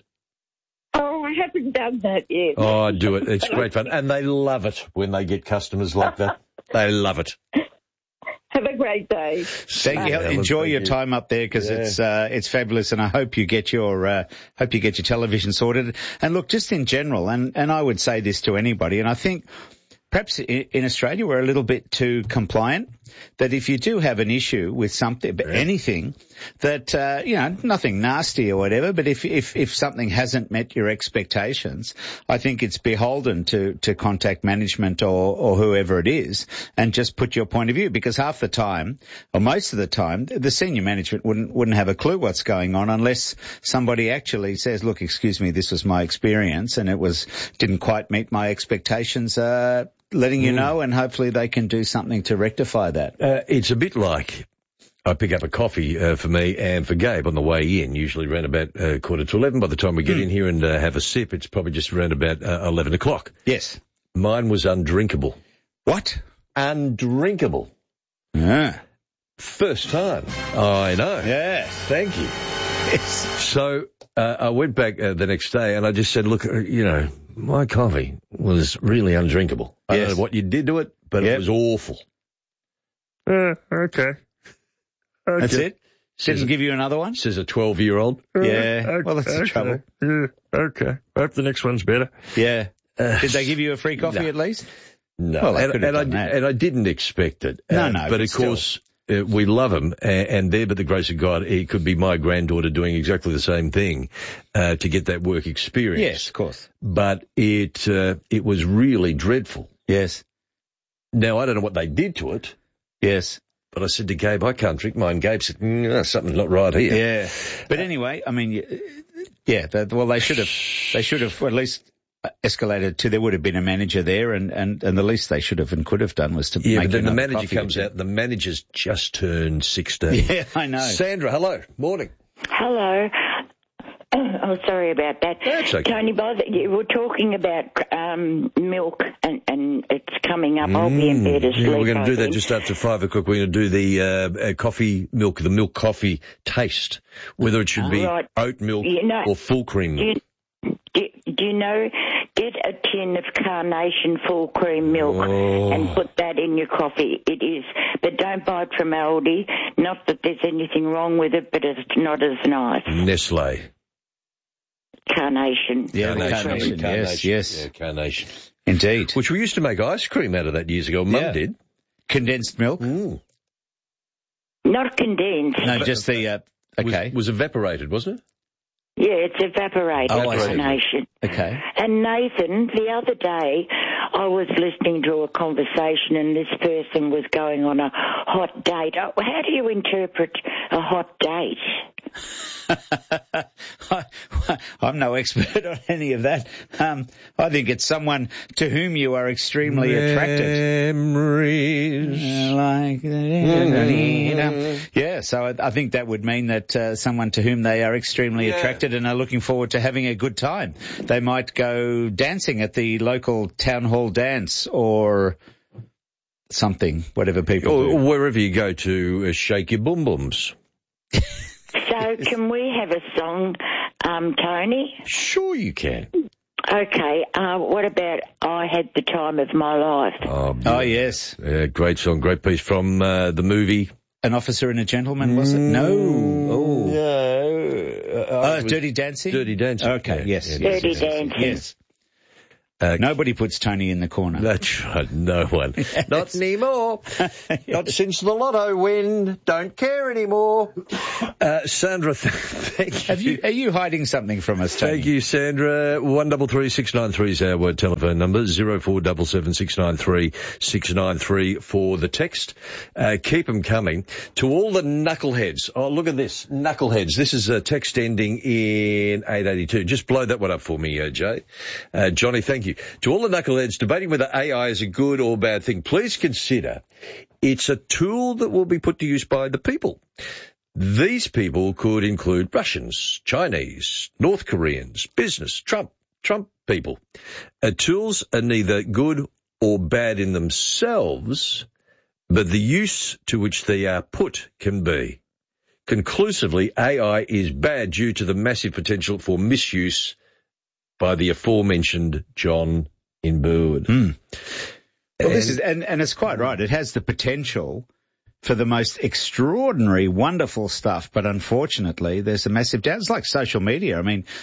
Speaker 11: I haven't done that yet.
Speaker 7: Oh, do it. It's great fun. And they love it when they get customers like that. They love it.
Speaker 11: Have a great day.
Speaker 8: Thank you. Enjoy your time up there because it's fabulous, and I hope you get your television sorted. And look, just in general, and I would say this to anybody, and I think perhaps in Australia we're a little bit too compliant, that if you do have an issue with something, anything, that, nothing nasty or whatever, but if something hasn't met your expectations, I think it's beholden to contact management or whoever it is and just put your point of view, because half the time, or most of the time, the senior management wouldn't have a clue what's going on unless somebody actually says, look, excuse me, this was my experience and didn't quite meet my expectations, letting you know, and hopefully they can do something to rectify that.
Speaker 7: It's a bit like I pick up a coffee for me and for Gabe on the way in, usually around about 11:15. By the time we get in here and have a sip, it's probably just around about 11 o'clock.
Speaker 8: Yes.
Speaker 7: Mine was undrinkable.
Speaker 8: What?
Speaker 7: Undrinkable.
Speaker 8: Yeah.
Speaker 7: First time. I know.
Speaker 8: Yeah.
Speaker 7: Thank you. Yes. So I went back the next day and I just said, look, my coffee was really undrinkable. I don't know what you did to it, but it was awful. Okay.
Speaker 8: That's it? Didn't give you another one?
Speaker 7: Says a 12-year-old.
Speaker 8: Yeah. Well, that's the trouble.
Speaker 7: Yeah. Okay. I hope the next one's better.
Speaker 8: Yeah. Did they give you a free coffee at least?
Speaker 7: No.
Speaker 8: Well,
Speaker 7: and I didn't expect it.
Speaker 8: No.
Speaker 7: But of course, we love them, and there, but the grace of God, it could be my granddaughter doing exactly the same thing to get that work experience.
Speaker 8: Yes, of course.
Speaker 7: But it was really dreadful.
Speaker 8: Yes.
Speaker 7: Now, I don't know what they did to it.
Speaker 8: Yes.
Speaker 7: But I said to Gabe, I can't drink mine. Gabe said, something's not right here.
Speaker 8: Yeah. But anyway, I mean, they should have at least escalated to, there would have been a manager there, and the least they should have and could have done was to make.
Speaker 7: But then the manager comes out. The manager's just turned 16.
Speaker 8: Yeah, I know.
Speaker 7: Sandra, hello. Morning.
Speaker 12: Hello. Oh, sorry about that.
Speaker 7: That's okay.
Speaker 12: Tony, you were talking about milk and it's coming up. I'll be in bed asleep.
Speaker 7: Yeah, we're going to do that just after 5 o'clock. We're going to do the milk coffee taste, whether it should be oat milk or full cream milk.
Speaker 12: Do you know, get a tin of Carnation full cream milk and put that in your coffee. It is, but don't buy it from Aldi. Not that there's anything wrong with it, but it's not as nice.
Speaker 7: Nestle.
Speaker 12: Carnation.
Speaker 8: Yeah, Carnation. Yes.
Speaker 7: Yeah, Carnation.
Speaker 8: Indeed.
Speaker 7: Which we used to make ice cream out of that years ago. Mum did.
Speaker 8: Condensed milk?
Speaker 7: Ooh.
Speaker 12: Not condensed.
Speaker 8: No, just the, okay.
Speaker 7: Was evaporated, wasn't it?
Speaker 12: Yeah, it's evaporated carnation.
Speaker 8: Okay.
Speaker 12: And Nathan, the other day, I was listening to a conversation and this person was going on a hot date. Oh, how do you interpret a hot date?
Speaker 8: I'm no expert on any of that. I think it's someone to whom you are extremely attracted. Yeah, so I think that would mean that someone to whom they are extremely attracted and are looking forward to having a good time. They might go dancing at the local town hall dance or something, whatever people do.
Speaker 7: Or wherever you go to shake your bum-bums.
Speaker 12: So can we have a song, Tony?
Speaker 7: Sure you can.
Speaker 12: Okay, what about I Had the Time of My Life?
Speaker 8: Oh yes.
Speaker 7: Yeah, great song, great piece from the movie.
Speaker 8: An Officer and a Gentleman, was it? No. Dirty Dancing?
Speaker 7: Dirty Dancing.
Speaker 8: Okay, yes.
Speaker 12: Dirty Dancing.
Speaker 8: Yes. Nobody puts Tony in the corner.
Speaker 7: That's right, no one. Not anymore. Not since the lotto win. Don't care anymore. Sandra, thank you.
Speaker 8: Are you hiding something from us, Tony?
Speaker 7: Thank you, Sandra. 133693 is our telephone number. 0477693693 for the text. Keep them coming. To all the knuckleheads. Oh, look at this. Knuckleheads. This is a text ending in 882. Just blow that one up for me, Jay. Johnny, thank you. To all the knuckleheads debating whether AI is a good or bad thing, please consider it's a tool that will be put to use by the people. These people could include Russians, Chinese, North Koreans, business, Trump people. Tools are neither good or bad in themselves, but the use to which they are put can be. Conclusively, AI is bad due to the massive potential for misuse by the aforementioned John in Burwood.
Speaker 8: Well, this is, and it's quite right. It has the potential for the most extraordinary, wonderful stuff, but unfortunately, there's a massive doubt. It's like social media. I mean,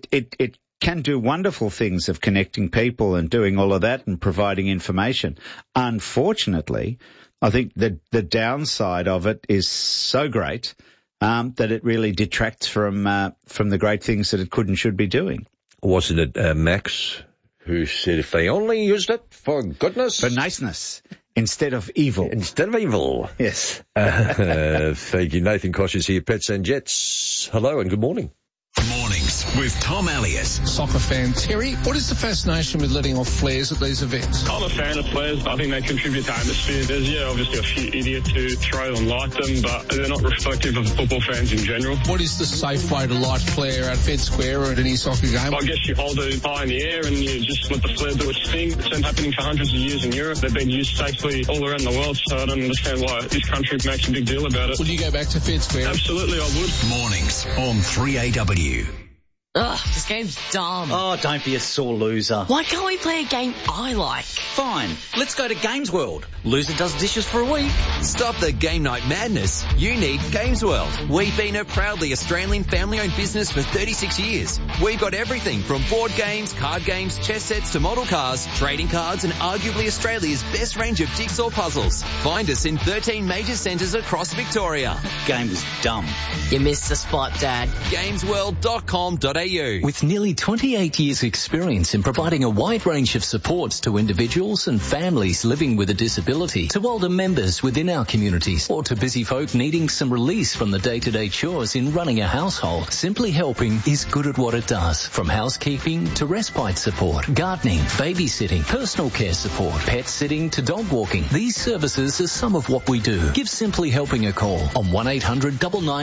Speaker 8: it can do wonderful things of connecting people and doing all of that and providing information. Unfortunately, I think the downside of it is so great that it really detracts from the great things that it could and should be doing.
Speaker 7: Wasn't it Max who said if they only used it for goodness?
Speaker 8: For niceness. Instead of evil.
Speaker 7: Instead of evil.
Speaker 8: Yes.
Speaker 7: Thank you. Nathan Kosh is here, Pets and Jets. Hello and good morning.
Speaker 23: Mornings with Tom Elliott.
Speaker 13: Soccer fan Terry, what is the fascination with letting off flares at these events?
Speaker 14: I'm a fan of flares. I think they contribute to atmosphere. There's, obviously a few idiots who throw and light them, but they're not reflective of football fans in general.
Speaker 13: What is the safe way to light a flare at Fed Square or at any soccer game?
Speaker 14: I guess you hold it high in the air and you just let the flare do its thing. It's been happening for hundreds of years in Europe. They've been used safely all around the world, so I don't understand why this country makes a big deal about it.
Speaker 13: Would you go back to Fed Square?
Speaker 14: Absolutely, I would.
Speaker 23: Mornings on 3AW.
Speaker 15: Ugh, this game's dumb.
Speaker 16: Oh, don't be a sore loser.
Speaker 15: Why can't we play a game I like?
Speaker 16: Fine, let's go to Games World. Loser does dishes for a week.
Speaker 21: Stop the game night madness. You need Games World. We've been a proudly Australian family-owned business for 36 years. We've got everything from board games, card games, chess sets to model cars, trading cards and arguably Australia's best range of jigsaw puzzles. Find us in 13 major centres across Victoria.
Speaker 16: Game was dumb.
Speaker 15: You missed the spot, Dad.
Speaker 21: Gamesworld.com.au.
Speaker 23: With nearly 28 years' experience in providing a wide range of supports to individuals and families living with a disability, to older members within our communities, or to busy folk needing some release from the day-to-day chores in running a household, Simply Helping is good at what it does. From housekeeping to respite support, gardening, babysitting, personal care support, pet sitting to dog walking. These services are some of what we do. Give Simply Helping a call on 1800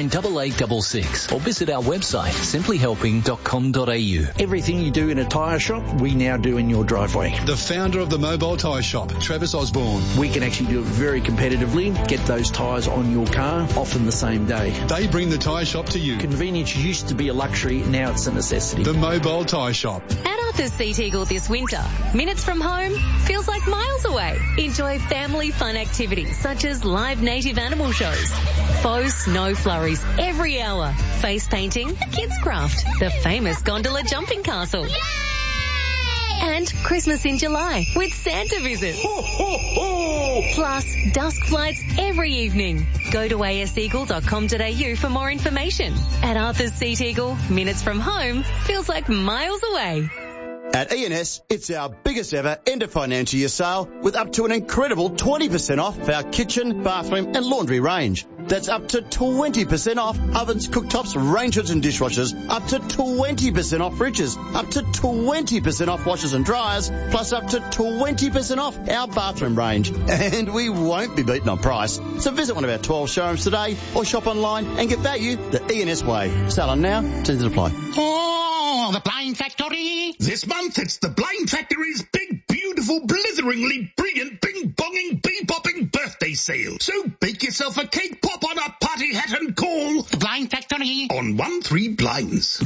Speaker 23: 998866 or visit our website simplyhelping.com.au.
Speaker 16: Everything you do in a tyre shop, we now do in your driveway.
Speaker 17: The founder of the Mobile Tyre Shop, Travis Osborne.
Speaker 16: We can actually do it very competitively, get those tyres on your car, often the same day.
Speaker 17: They bring the tyre shop to you.
Speaker 16: Convenience used to be a luxury, now it's a necessity.
Speaker 17: The Mobile Tyre Shop.
Speaker 18: At Arthur's Sea Eagle this winter, minutes from home feels like miles away. Enjoy family fun activities such as live native animal shows, faux snow flurries every hour, face painting, kids craft, the famous gondola jumping castle. Yay! And Christmas in July with Santa visits.
Speaker 1: Ho, ho, ho!
Speaker 18: Plus, dusk flights every evening. Go to aseagle.com.au for more information. At Arthur's Seat Eagle, minutes from home feels like miles away.
Speaker 2: At E&S, it's our biggest ever end of financial year sale with up to an incredible 20% off our kitchen, bathroom and laundry range. That's up to 20% off ovens, cooktops, range hoods and dishwashers, up to 20% off fridges, up to 20% off washers and dryers, plus up to 20% off our bathroom range. And we won't be beaten on price. So visit one of our 12 showrooms today or shop online and get value the E&S way. Sale on now, terms apply.
Speaker 1: Oh, the Blind Factory! This month it's the Blind Factory's big, beautiful, blitheringly brilliant, bing-bonging, bee-bopping birthday sale. So bake yourself a cake pop on a party hat and call the Blind Factory on 13 Blinds.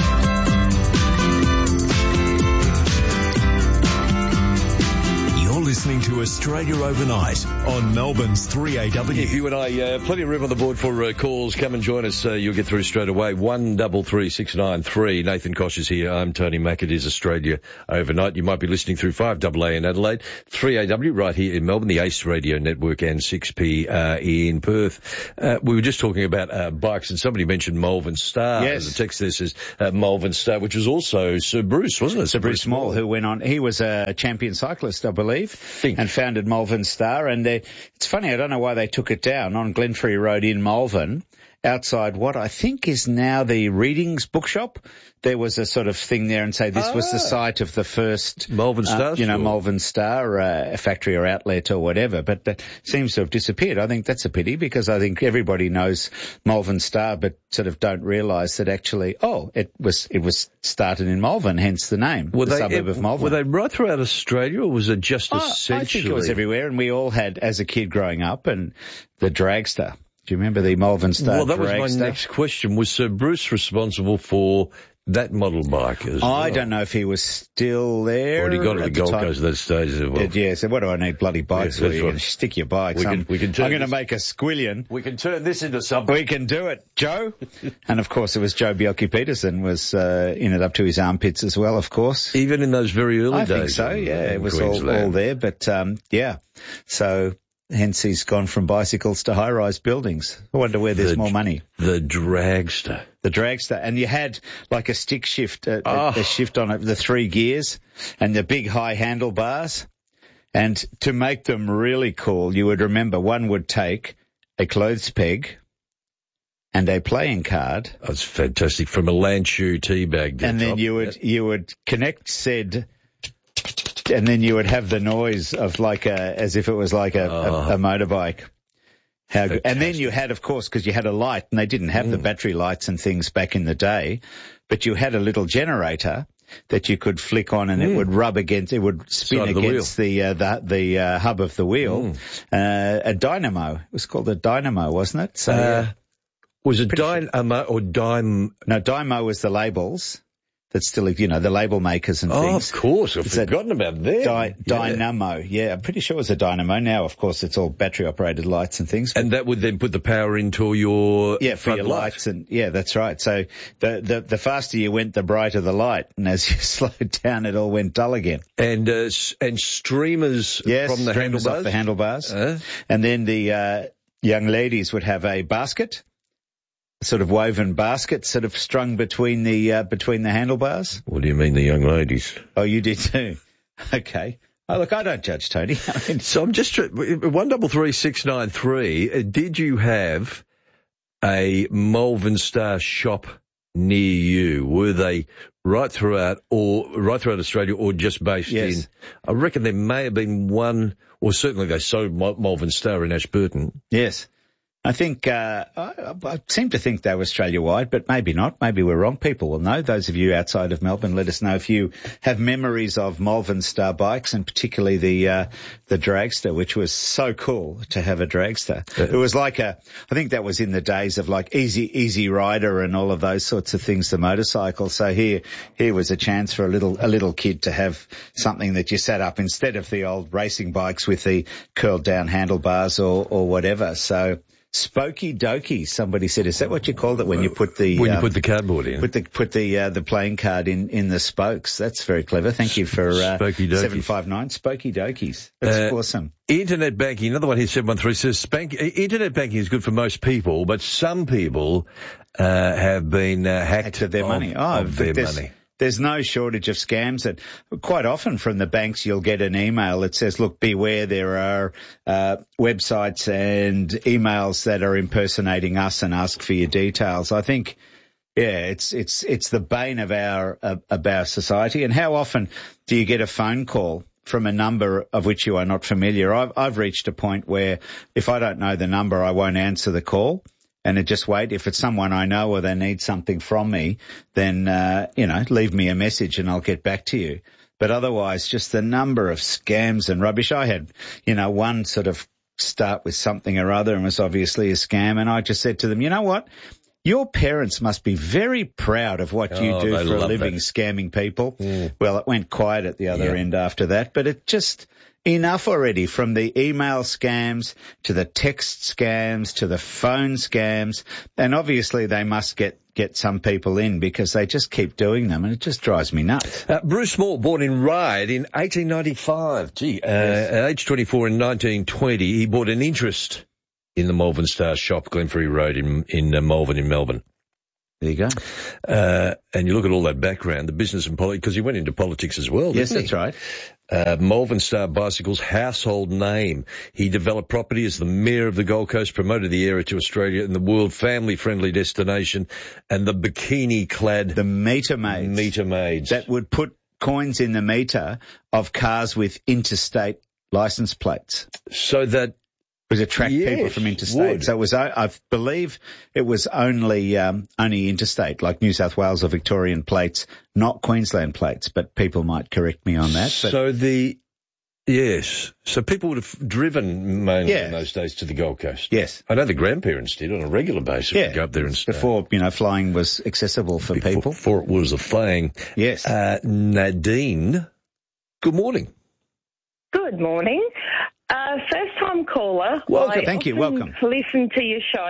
Speaker 6: Listening to Australia Overnight on Melbourne's 3AW.
Speaker 7: If you and I, plenty of room on the board for calls. Come and join us. You'll get through straight away. 133693. Nathan Kosh is here. I'm Tony Mack. It is Australia Overnight. You might be listening through 5AA in Adelaide, 3AW right here in Melbourne, the Ace Radio Network, and 6P in Perth. We were just talking about bikes, and somebody mentioned Malvern Star.
Speaker 8: Yes.
Speaker 7: The text there says Malvern Star, which was also Sir Bruce, wasn't it?
Speaker 8: Sir Bruce Small, who went on. He was a champion cyclist, I believe. And founded Malvern Star, and it's funny, I don't know why they took it down on Glenferrie Road in Malvern, outside what I think is now the Readings bookshop. There was a sort of thing there and say this was the site of the first
Speaker 7: Malvern Star,
Speaker 8: Malvern Star factory or outlet or whatever, but that seems to have disappeared. I think that's a pity because I think everybody knows Malvern Star, but sort of don't realise that actually, it was started in Malvern, hence the name, suburb of Malvern.
Speaker 7: Were they right throughout Australia, or was it just essentially?
Speaker 8: I think it was everywhere, and we all had, as a kid growing up, and the dragster. Do you remember the Malvern Star
Speaker 7: Well, that
Speaker 8: dragster?
Speaker 7: was my next question. Was Sir Bruce responsible for that model bike as well?
Speaker 8: I don't know if he was still there.
Speaker 7: Or he got to the Gold Coast at that stage as well.
Speaker 8: Yeah, so what do I need bloody bikes for? You're going to stick your bikes. I'm going to make a squillion.
Speaker 7: We can turn this into something.
Speaker 8: We can do it, Joe. And of course it was Joe Bjelke-Petersen was in it up to his armpits as well, of course.
Speaker 7: Even in those very early days.
Speaker 8: I think so, yeah. It was all there, but yeah. So hence he's gone from bicycles to high-rise buildings. I wonder where there's more money.
Speaker 7: The dragster.
Speaker 8: The dragster. And you had like a stick shift, a shift on it, the 3 gears and the big high handlebars. And to make them really cool, you would remember one would take a clothes peg and a playing card.
Speaker 7: That's fantastic. From a Landshoe tea bag.
Speaker 8: And then you would connect said, and then you would have the noise of as if it was like a motorbike. How good. And then you had, of course, because you had a light, and they didn't have the battery lights and things back in the day, but you had a little generator that you could flick on, and it would rub against, it would spin against the hub of the wheel. A dynamo. It was called a dynamo, wasn't it? So
Speaker 7: was it dynamo or dime?
Speaker 8: No, Dymo was the labels. That's still, the label makers and things.
Speaker 7: Oh, of course. I've forgotten about them.
Speaker 8: Dynamo. Yeah, I'm pretty sure it was a dynamo. Now, of course, it's all battery-operated lights and things.
Speaker 7: And that would then put the power into your
Speaker 8: for your lights. And yeah, that's right. So the faster you went, the brighter the light. And as you slowed down, it all went dull again.
Speaker 7: And streamers from the handlebars?
Speaker 8: Off the handlebars. And then the young ladies would have a basket. Sort of woven basket, sort of strung between the handlebars.
Speaker 7: What do you mean, the young ladies?
Speaker 8: Oh, you did too. Okay. Oh, look, I don't judge, Tony.
Speaker 7: So I'm just 133693. Did you have a Malvern Star shop near you? Were they right throughout Australia, or just based in? I reckon there may have been one, or certainly they sold Malvern Star in Ashburton.
Speaker 8: Yes. I think, I seem to think they were Australia-wide, but maybe not. Maybe we're wrong. People will know. Those of you outside of Melbourne, let us know if you have memories of Malvern Star bikes, and particularly the dragster, which was so cool to have a dragster. It was like I think that was in the days of like Easy Rider and all of those sorts of things, the motorcycle. So here was a chance for a little kid to have something that you sat up instead of the old racing bikes with the curled down handlebars or whatever. So Spokey dokey, somebody said. Is that what you called it when you put the...
Speaker 7: When you put the cardboard in?
Speaker 8: Put the playing card in the spokes. That's very clever. Thank you for 759. Spokey dokies. That's awesome.
Speaker 7: Internet banking, another one here, 713 says, internet banking is good for most people, but some people have been hacked
Speaker 8: of their money.
Speaker 7: money.
Speaker 8: There's no shortage of scams that quite often from the banks you'll get an email that says, look, beware, there are websites and emails that are impersonating us and ask for your details. I think, it's the bane of our society. And how often do you get a phone call from a number of which you are not familiar? I've reached a point where if I don't know the number, I won't answer the call. And just wait. If it's someone I know or they need something from me, then, leave me a message and I'll get back to you. But otherwise, just the number of scams and rubbish. I had, one sort of start with something or other and was obviously a scam. And I just said to them, you know what? Your parents must be very proud of what you do for a living, scamming people. Mm. Well, it went quiet at the other end after that, but it just... Enough already, from the email scams to the text scams to the phone scams. And obviously they must get some people in because they just keep doing them and it just drives me nuts.
Speaker 7: Bruce Small, born in Ryde in 1895. At age 24 in 1920, he bought an interest in the Malvern Star shop, Glenferrie Road in Malvern in Melbourne.
Speaker 8: There you go.
Speaker 7: And you look at all that background, the business and politics, because he went into politics as well,
Speaker 8: Yes,
Speaker 7: didn't he?
Speaker 8: That's
Speaker 7: right. Malvern Star Bicycles, household name. He developed property as the mayor of the Gold Coast, promoted the area to Australia and the world family-friendly destination, and the bikini-clad...
Speaker 8: The meter maids.
Speaker 7: Meter maids.
Speaker 8: That would put coins in the meter of cars with interstate license plates.
Speaker 7: So that...
Speaker 8: would attract people from interstate. So it was, I believe it was only interstate, like New South Wales or Victorian plates, not Queensland plates, but people might correct me on that.
Speaker 7: So so people would have driven mainly in those days to the Gold Coast.
Speaker 8: Yes.
Speaker 7: I know the grandparents did on a regular basis to go up there and stay.
Speaker 8: Before, flying was accessible for people.
Speaker 7: Before it was a thing.
Speaker 8: Yes.
Speaker 7: Nadine, good morning.
Speaker 4: Good morning. First-time caller.
Speaker 8: Welcome. Thank you. Welcome.
Speaker 4: Listen to your show.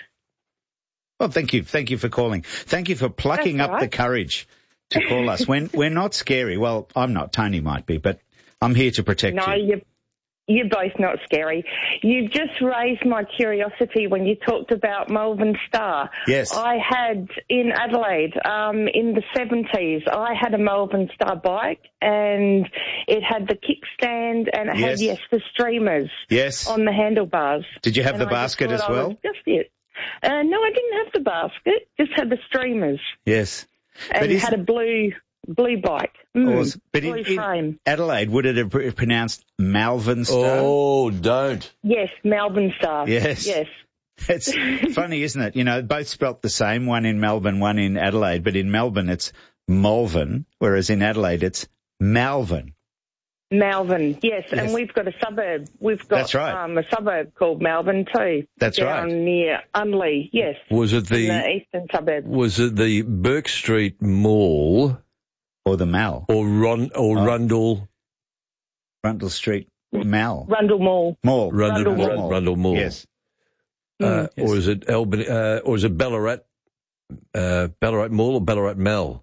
Speaker 8: Well, thank you. Thank you for calling. Thank you for plucking up the courage to call us. We're not scary. Well, I'm not. Tony might be, but I'm here to protect you.
Speaker 4: No, you're both not scary. You just raised my curiosity when you talked about Malvern Star.
Speaker 8: Yes.
Speaker 4: I had in Adelaide, in the 70s, I had a Malvern Star bike and it had the kickstand and it had, the streamers on the handlebars.
Speaker 8: Did you have the basket as well?
Speaker 4: Just it. No, I didn't have the basket, just had the streamers.
Speaker 8: Yes.
Speaker 4: And it had a blue bike.
Speaker 8: But in Adelaide, would it have been pronounced Malvern Star?
Speaker 7: Oh, don't.
Speaker 4: Yes, Malvern Star.
Speaker 8: Yes. It's funny, isn't it? Both spelt the same, one in Melbourne, one in Adelaide, but in Melbourne it's Malvern, whereas in Adelaide it's Malvern.
Speaker 4: Malvern, yes, and we've got a suburb. We've got a suburb called Malvern too.
Speaker 8: That's
Speaker 4: down near Unley, yes.
Speaker 7: Was it
Speaker 4: in the eastern suburb?
Speaker 7: Was it the Burke Street Mall?
Speaker 8: Or the Mall?
Speaker 7: Or Rundle?
Speaker 8: Rundle Street Mall.
Speaker 4: Rundle Mall.
Speaker 7: Rundle Mall.
Speaker 8: Yes.
Speaker 7: Or is it Albany? Or is it Ballarat? Ballarat Mall or Ballarat Mall?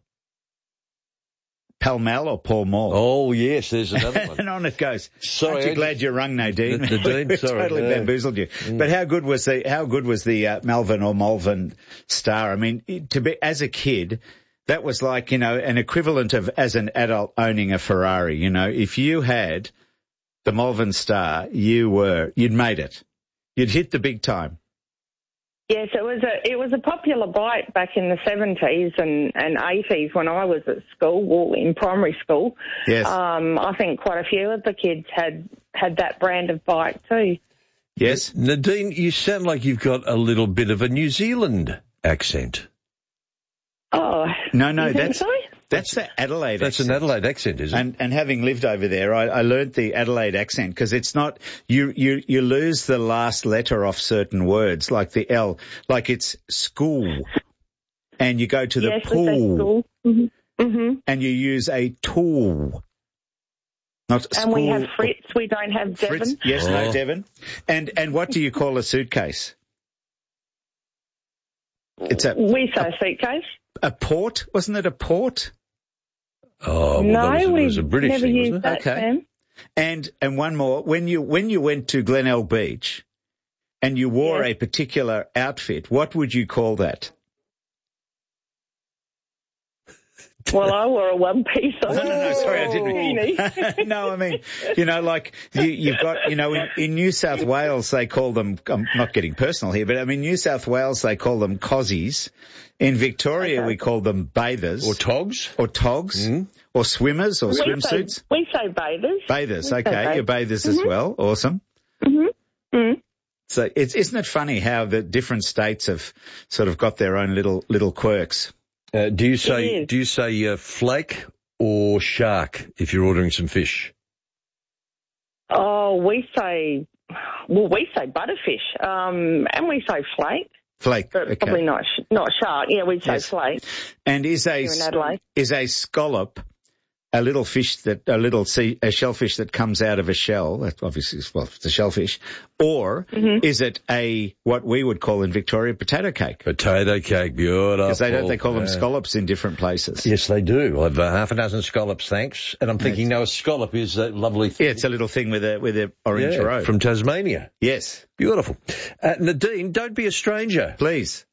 Speaker 8: Pall Mall or Paul Mall?
Speaker 7: Oh, yes, there's another one.
Speaker 8: And on it goes.
Speaker 7: Sorry,
Speaker 8: aren't you glad you rung, Nadine?
Speaker 7: Nadine, sorry.
Speaker 8: Totally bamboozled you. But how good was the Malvern or Malvern Star? I mean, as a kid, that was like, an equivalent of, as an adult, owning a Ferrari. If you had the Malvern Star, you'd made it. You'd hit the big time.
Speaker 4: Yes, it was a popular bike back in the 70s and 80s when I was at school, in primary school.
Speaker 8: Yes.
Speaker 4: I think quite a few of the kids had that brand of bike too.
Speaker 8: Yes.
Speaker 7: Nadine, you sound like you've got a little bit of a New Zealand accent.
Speaker 4: Oh.
Speaker 8: No, that's the Adelaide accent.
Speaker 7: That's an Adelaide accent, isn't it?
Speaker 8: And having lived over there, I learnt the Adelaide accent because it's not, you lose the last letter off certain words, like the L, like it's school, and you go to the pool, and you use a tool. Not
Speaker 4: and
Speaker 8: school.
Speaker 4: we have Fritz, we don't have Devon.
Speaker 8: Fritz, yes, no Devon. And what do you call a suitcase?
Speaker 4: We say suitcase.
Speaker 8: A port? Wasn't it a port?
Speaker 7: Oh, well,
Speaker 4: no,
Speaker 7: that was a British
Speaker 4: never
Speaker 7: thing,
Speaker 4: used
Speaker 7: wasn't it?
Speaker 4: that term.
Speaker 8: And one more. When you went to Glenelg Beach and you wore a particular outfit, what would you call that?
Speaker 4: Well, I wore a one-piece.
Speaker 8: No, sorry, I didn't. No, I mean, like you've got, in New South Wales they call them, I'm not getting personal here, but I mean, New South Wales they call them cozies. In Victoria we call them bathers.
Speaker 7: Or togs.
Speaker 8: Or swimmers or swimsuits.
Speaker 4: We say bathers.
Speaker 8: Bathers, okay. You're bathers as well. Awesome. So isn't it funny how the different states have sort of got their own little quirks?
Speaker 7: Do you say flake or shark if you're ordering some fish?
Speaker 4: Oh, we say butterfish, and we say flake.
Speaker 8: Flake,
Speaker 4: but
Speaker 8: okay.
Speaker 4: Probably not shark. Yeah, we'd say flake.
Speaker 8: And is a scallop a little shellfish that comes out of a shell? That obviously, it's a shellfish. Or is it what we would call in Victoria, potato cake?
Speaker 7: Potato cake, beautiful.
Speaker 8: Because they call them scallops in different places.
Speaker 7: Yes, they do. I've half a dozen scallops, thanks. And I'm thinking, a scallop is that lovely thing.
Speaker 8: Yeah, it's a little thing with a orange robe.
Speaker 7: From Tasmania.
Speaker 8: Yes.
Speaker 7: Beautiful. Nadine, don't be a stranger.
Speaker 8: Please.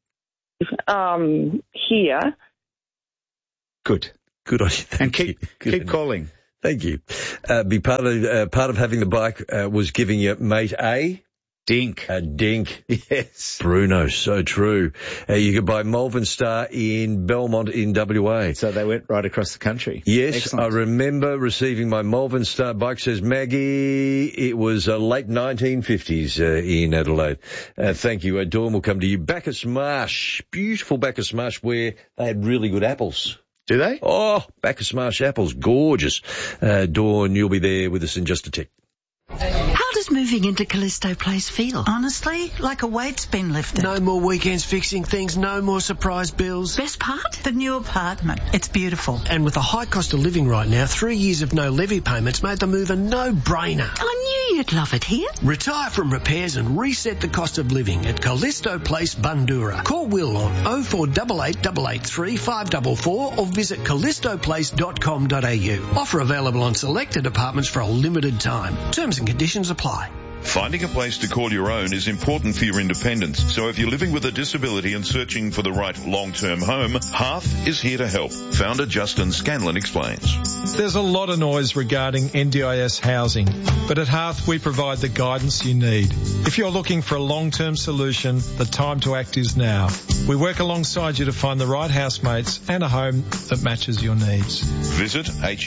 Speaker 4: Here.
Speaker 8: Good.
Speaker 7: Good on you.
Speaker 8: And keep calling.
Speaker 7: Thank you. Be part of having the bike was giving your mate a
Speaker 8: dink.
Speaker 7: A dink.
Speaker 8: Yes.
Speaker 7: Bruno, so true. You could buy Malvern Star in Belmont in WA.
Speaker 8: So they went right across the country.
Speaker 7: Yes.
Speaker 8: Excellent.
Speaker 7: I remember receiving my Malvern Star bike, says Maggie. It was late 1950s in Adelaide. Thank you. Dawn will come to you. Bacchus Marsh. Beautiful Bacchus Marsh where they had really good apples.
Speaker 8: Do they?
Speaker 7: Oh, Bacchus Marsh apples, gorgeous. Dawn, you'll be there with us in just a tick.
Speaker 5: How does moving into Callisto Place feel? Honestly, like a weight's been lifted.
Speaker 16: No more weekends fixing things, no more surprise bills.
Speaker 5: Best part? The new apartment. It's beautiful.
Speaker 16: And with the high cost of living right now, 3 years of no levy payments made the move a no-brainer.
Speaker 5: I knew you'd love it here.
Speaker 16: Retire from repairs and reset the cost of living at Callisto Place, Bundoora. Call Will on 0488 883 544 or visit callistoplace.com.au. Offer available on selected apartments for a limited time. Terms and conditions apply.
Speaker 9: Finding a place to call your own is important for your independence. So if you're living with a disability and searching for the right long-term home, Hearth is here to help. Founder Justin Scanlon explains.
Speaker 19: There's a lot of noise regarding NDIS housing, but at Hearth we provide the guidance you need. If you're looking for a long-term solution, the time to act is now. We work alongside you to find the right housemates and a home that matches your needs.
Speaker 9: Visit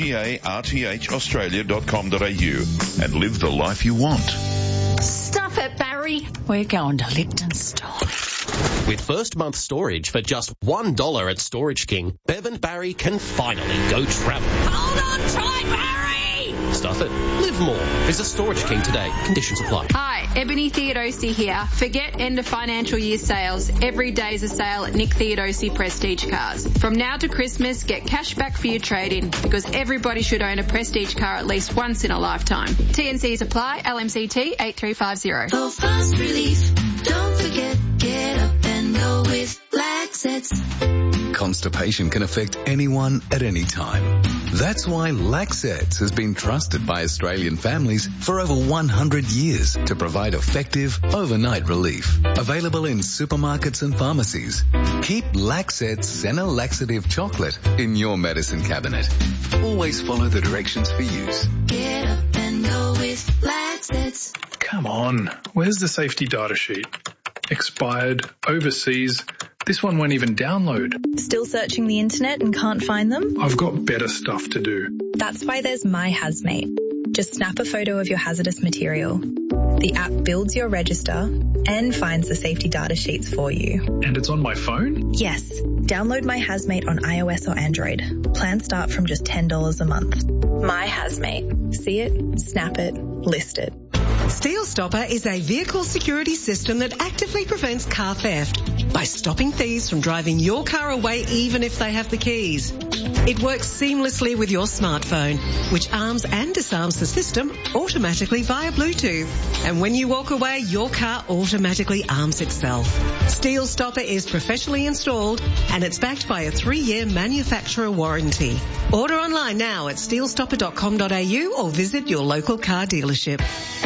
Speaker 9: hearthaustralia.com.au and live the life you want.
Speaker 18: Stuff it, Barry.
Speaker 5: We're going to Lipton Store.
Speaker 20: With first month storage for just $1 at Storage King, Bev and Barry can finally go travel.
Speaker 18: Hold on tight, Barry!
Speaker 20: Stuff it. Live more. Visit Storage King today. Conditions apply.
Speaker 22: Hi, Ebony Theodosi here. Forget end of financial year sales. Every day's a sale at Nick Theodosi Prestige Cars. From now to Christmas, get cash back for your trade-in because everybody should own a Prestige car at least once in a lifetime. TNCs apply. LMCT 8350.
Speaker 24: For fast relief, don't forget, get up and go with Laxets.
Speaker 27: Constipation can affect anyone at any time. That's why Laxets has been trusted by Australian families for over 100 years to provide effective overnight relief. Available in supermarkets and pharmacies. Keep Laxets Senna Laxative Chocolate in your medicine cabinet. Always follow the directions for use.
Speaker 24: Get up and go with Laxets.
Speaker 13: Come on, where's the safety data sheet? Expired, overseas. This one won't even download.
Speaker 28: Still searching the internet and can't find them?
Speaker 13: I've got better stuff to do.
Speaker 28: That's why there's My Hazmate. Just snap a photo of your hazardous material. The app builds your register and finds the safety data sheets for you.
Speaker 13: And it's on my phone?
Speaker 28: Yes. Download My Hazmate on iOS or Android. Plans start from just $10 a month. My Hazmate. See it, snap it, list it.
Speaker 29: Steel Stopper is a vehicle security system that actively prevents car theft by stopping thieves from driving your car away even if they have the keys. It works seamlessly with your smartphone, which arms and disarms the system automatically via Bluetooth. And when you walk away, your car automatically arms itself. Steel Stopper is professionally installed and it's backed by a 3-year manufacturer warranty. Order online now at steelstopper.com.au or visit your local car dealership.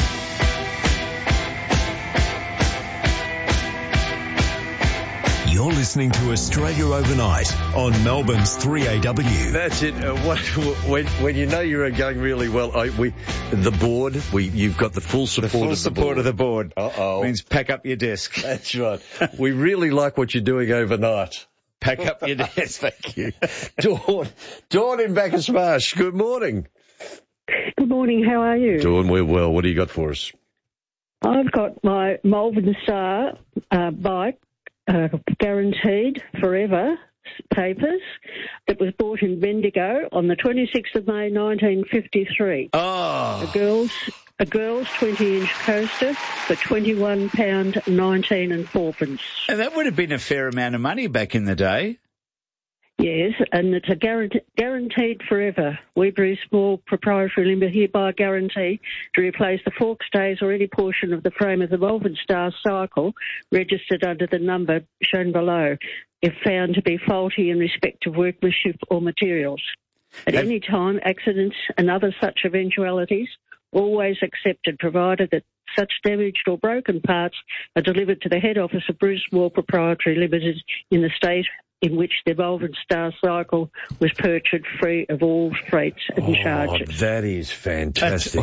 Speaker 6: You're listening to Australia Overnight on Melbourne's 3AW.
Speaker 7: That's it. When you know you're going really well, the board, you've got the full support
Speaker 8: of the board.
Speaker 7: Uh-oh.
Speaker 8: Means pack up your desk.
Speaker 7: That's right. We really like what you're doing overnight.
Speaker 8: Pack up your desk.
Speaker 7: Thank you. Dawn in Bacchus Marsh, good morning.
Speaker 3: Good morning, how are you?
Speaker 7: Dawn, we're well. What do you got for us?
Speaker 3: I've got my Malvern Star bike, guaranteed forever papers, that was bought in Bendigo on the 26th of May 1953.
Speaker 8: Oh.
Speaker 3: A girl's 20-inch coaster for £21.19 and 4pence.
Speaker 8: And that would have been a fair amount of money back in the day.
Speaker 3: Yes, and it's a guaranteed forever. Webury Small Proprietary Limited hereby guarantee to replace the fork stays or any portion of the frame of the Malvern Star cycle registered under the number shown below, if found to be faulty in respect of workmanship or materials. At any time, accidents and other such eventualities always accepted, provided that such damaged or broken parts are delivered to the head office of Bruce Moore Proprietary Limited in the state in which the Malvern Star cycle was purchased, free of all freights and charges.
Speaker 7: That is fantastic.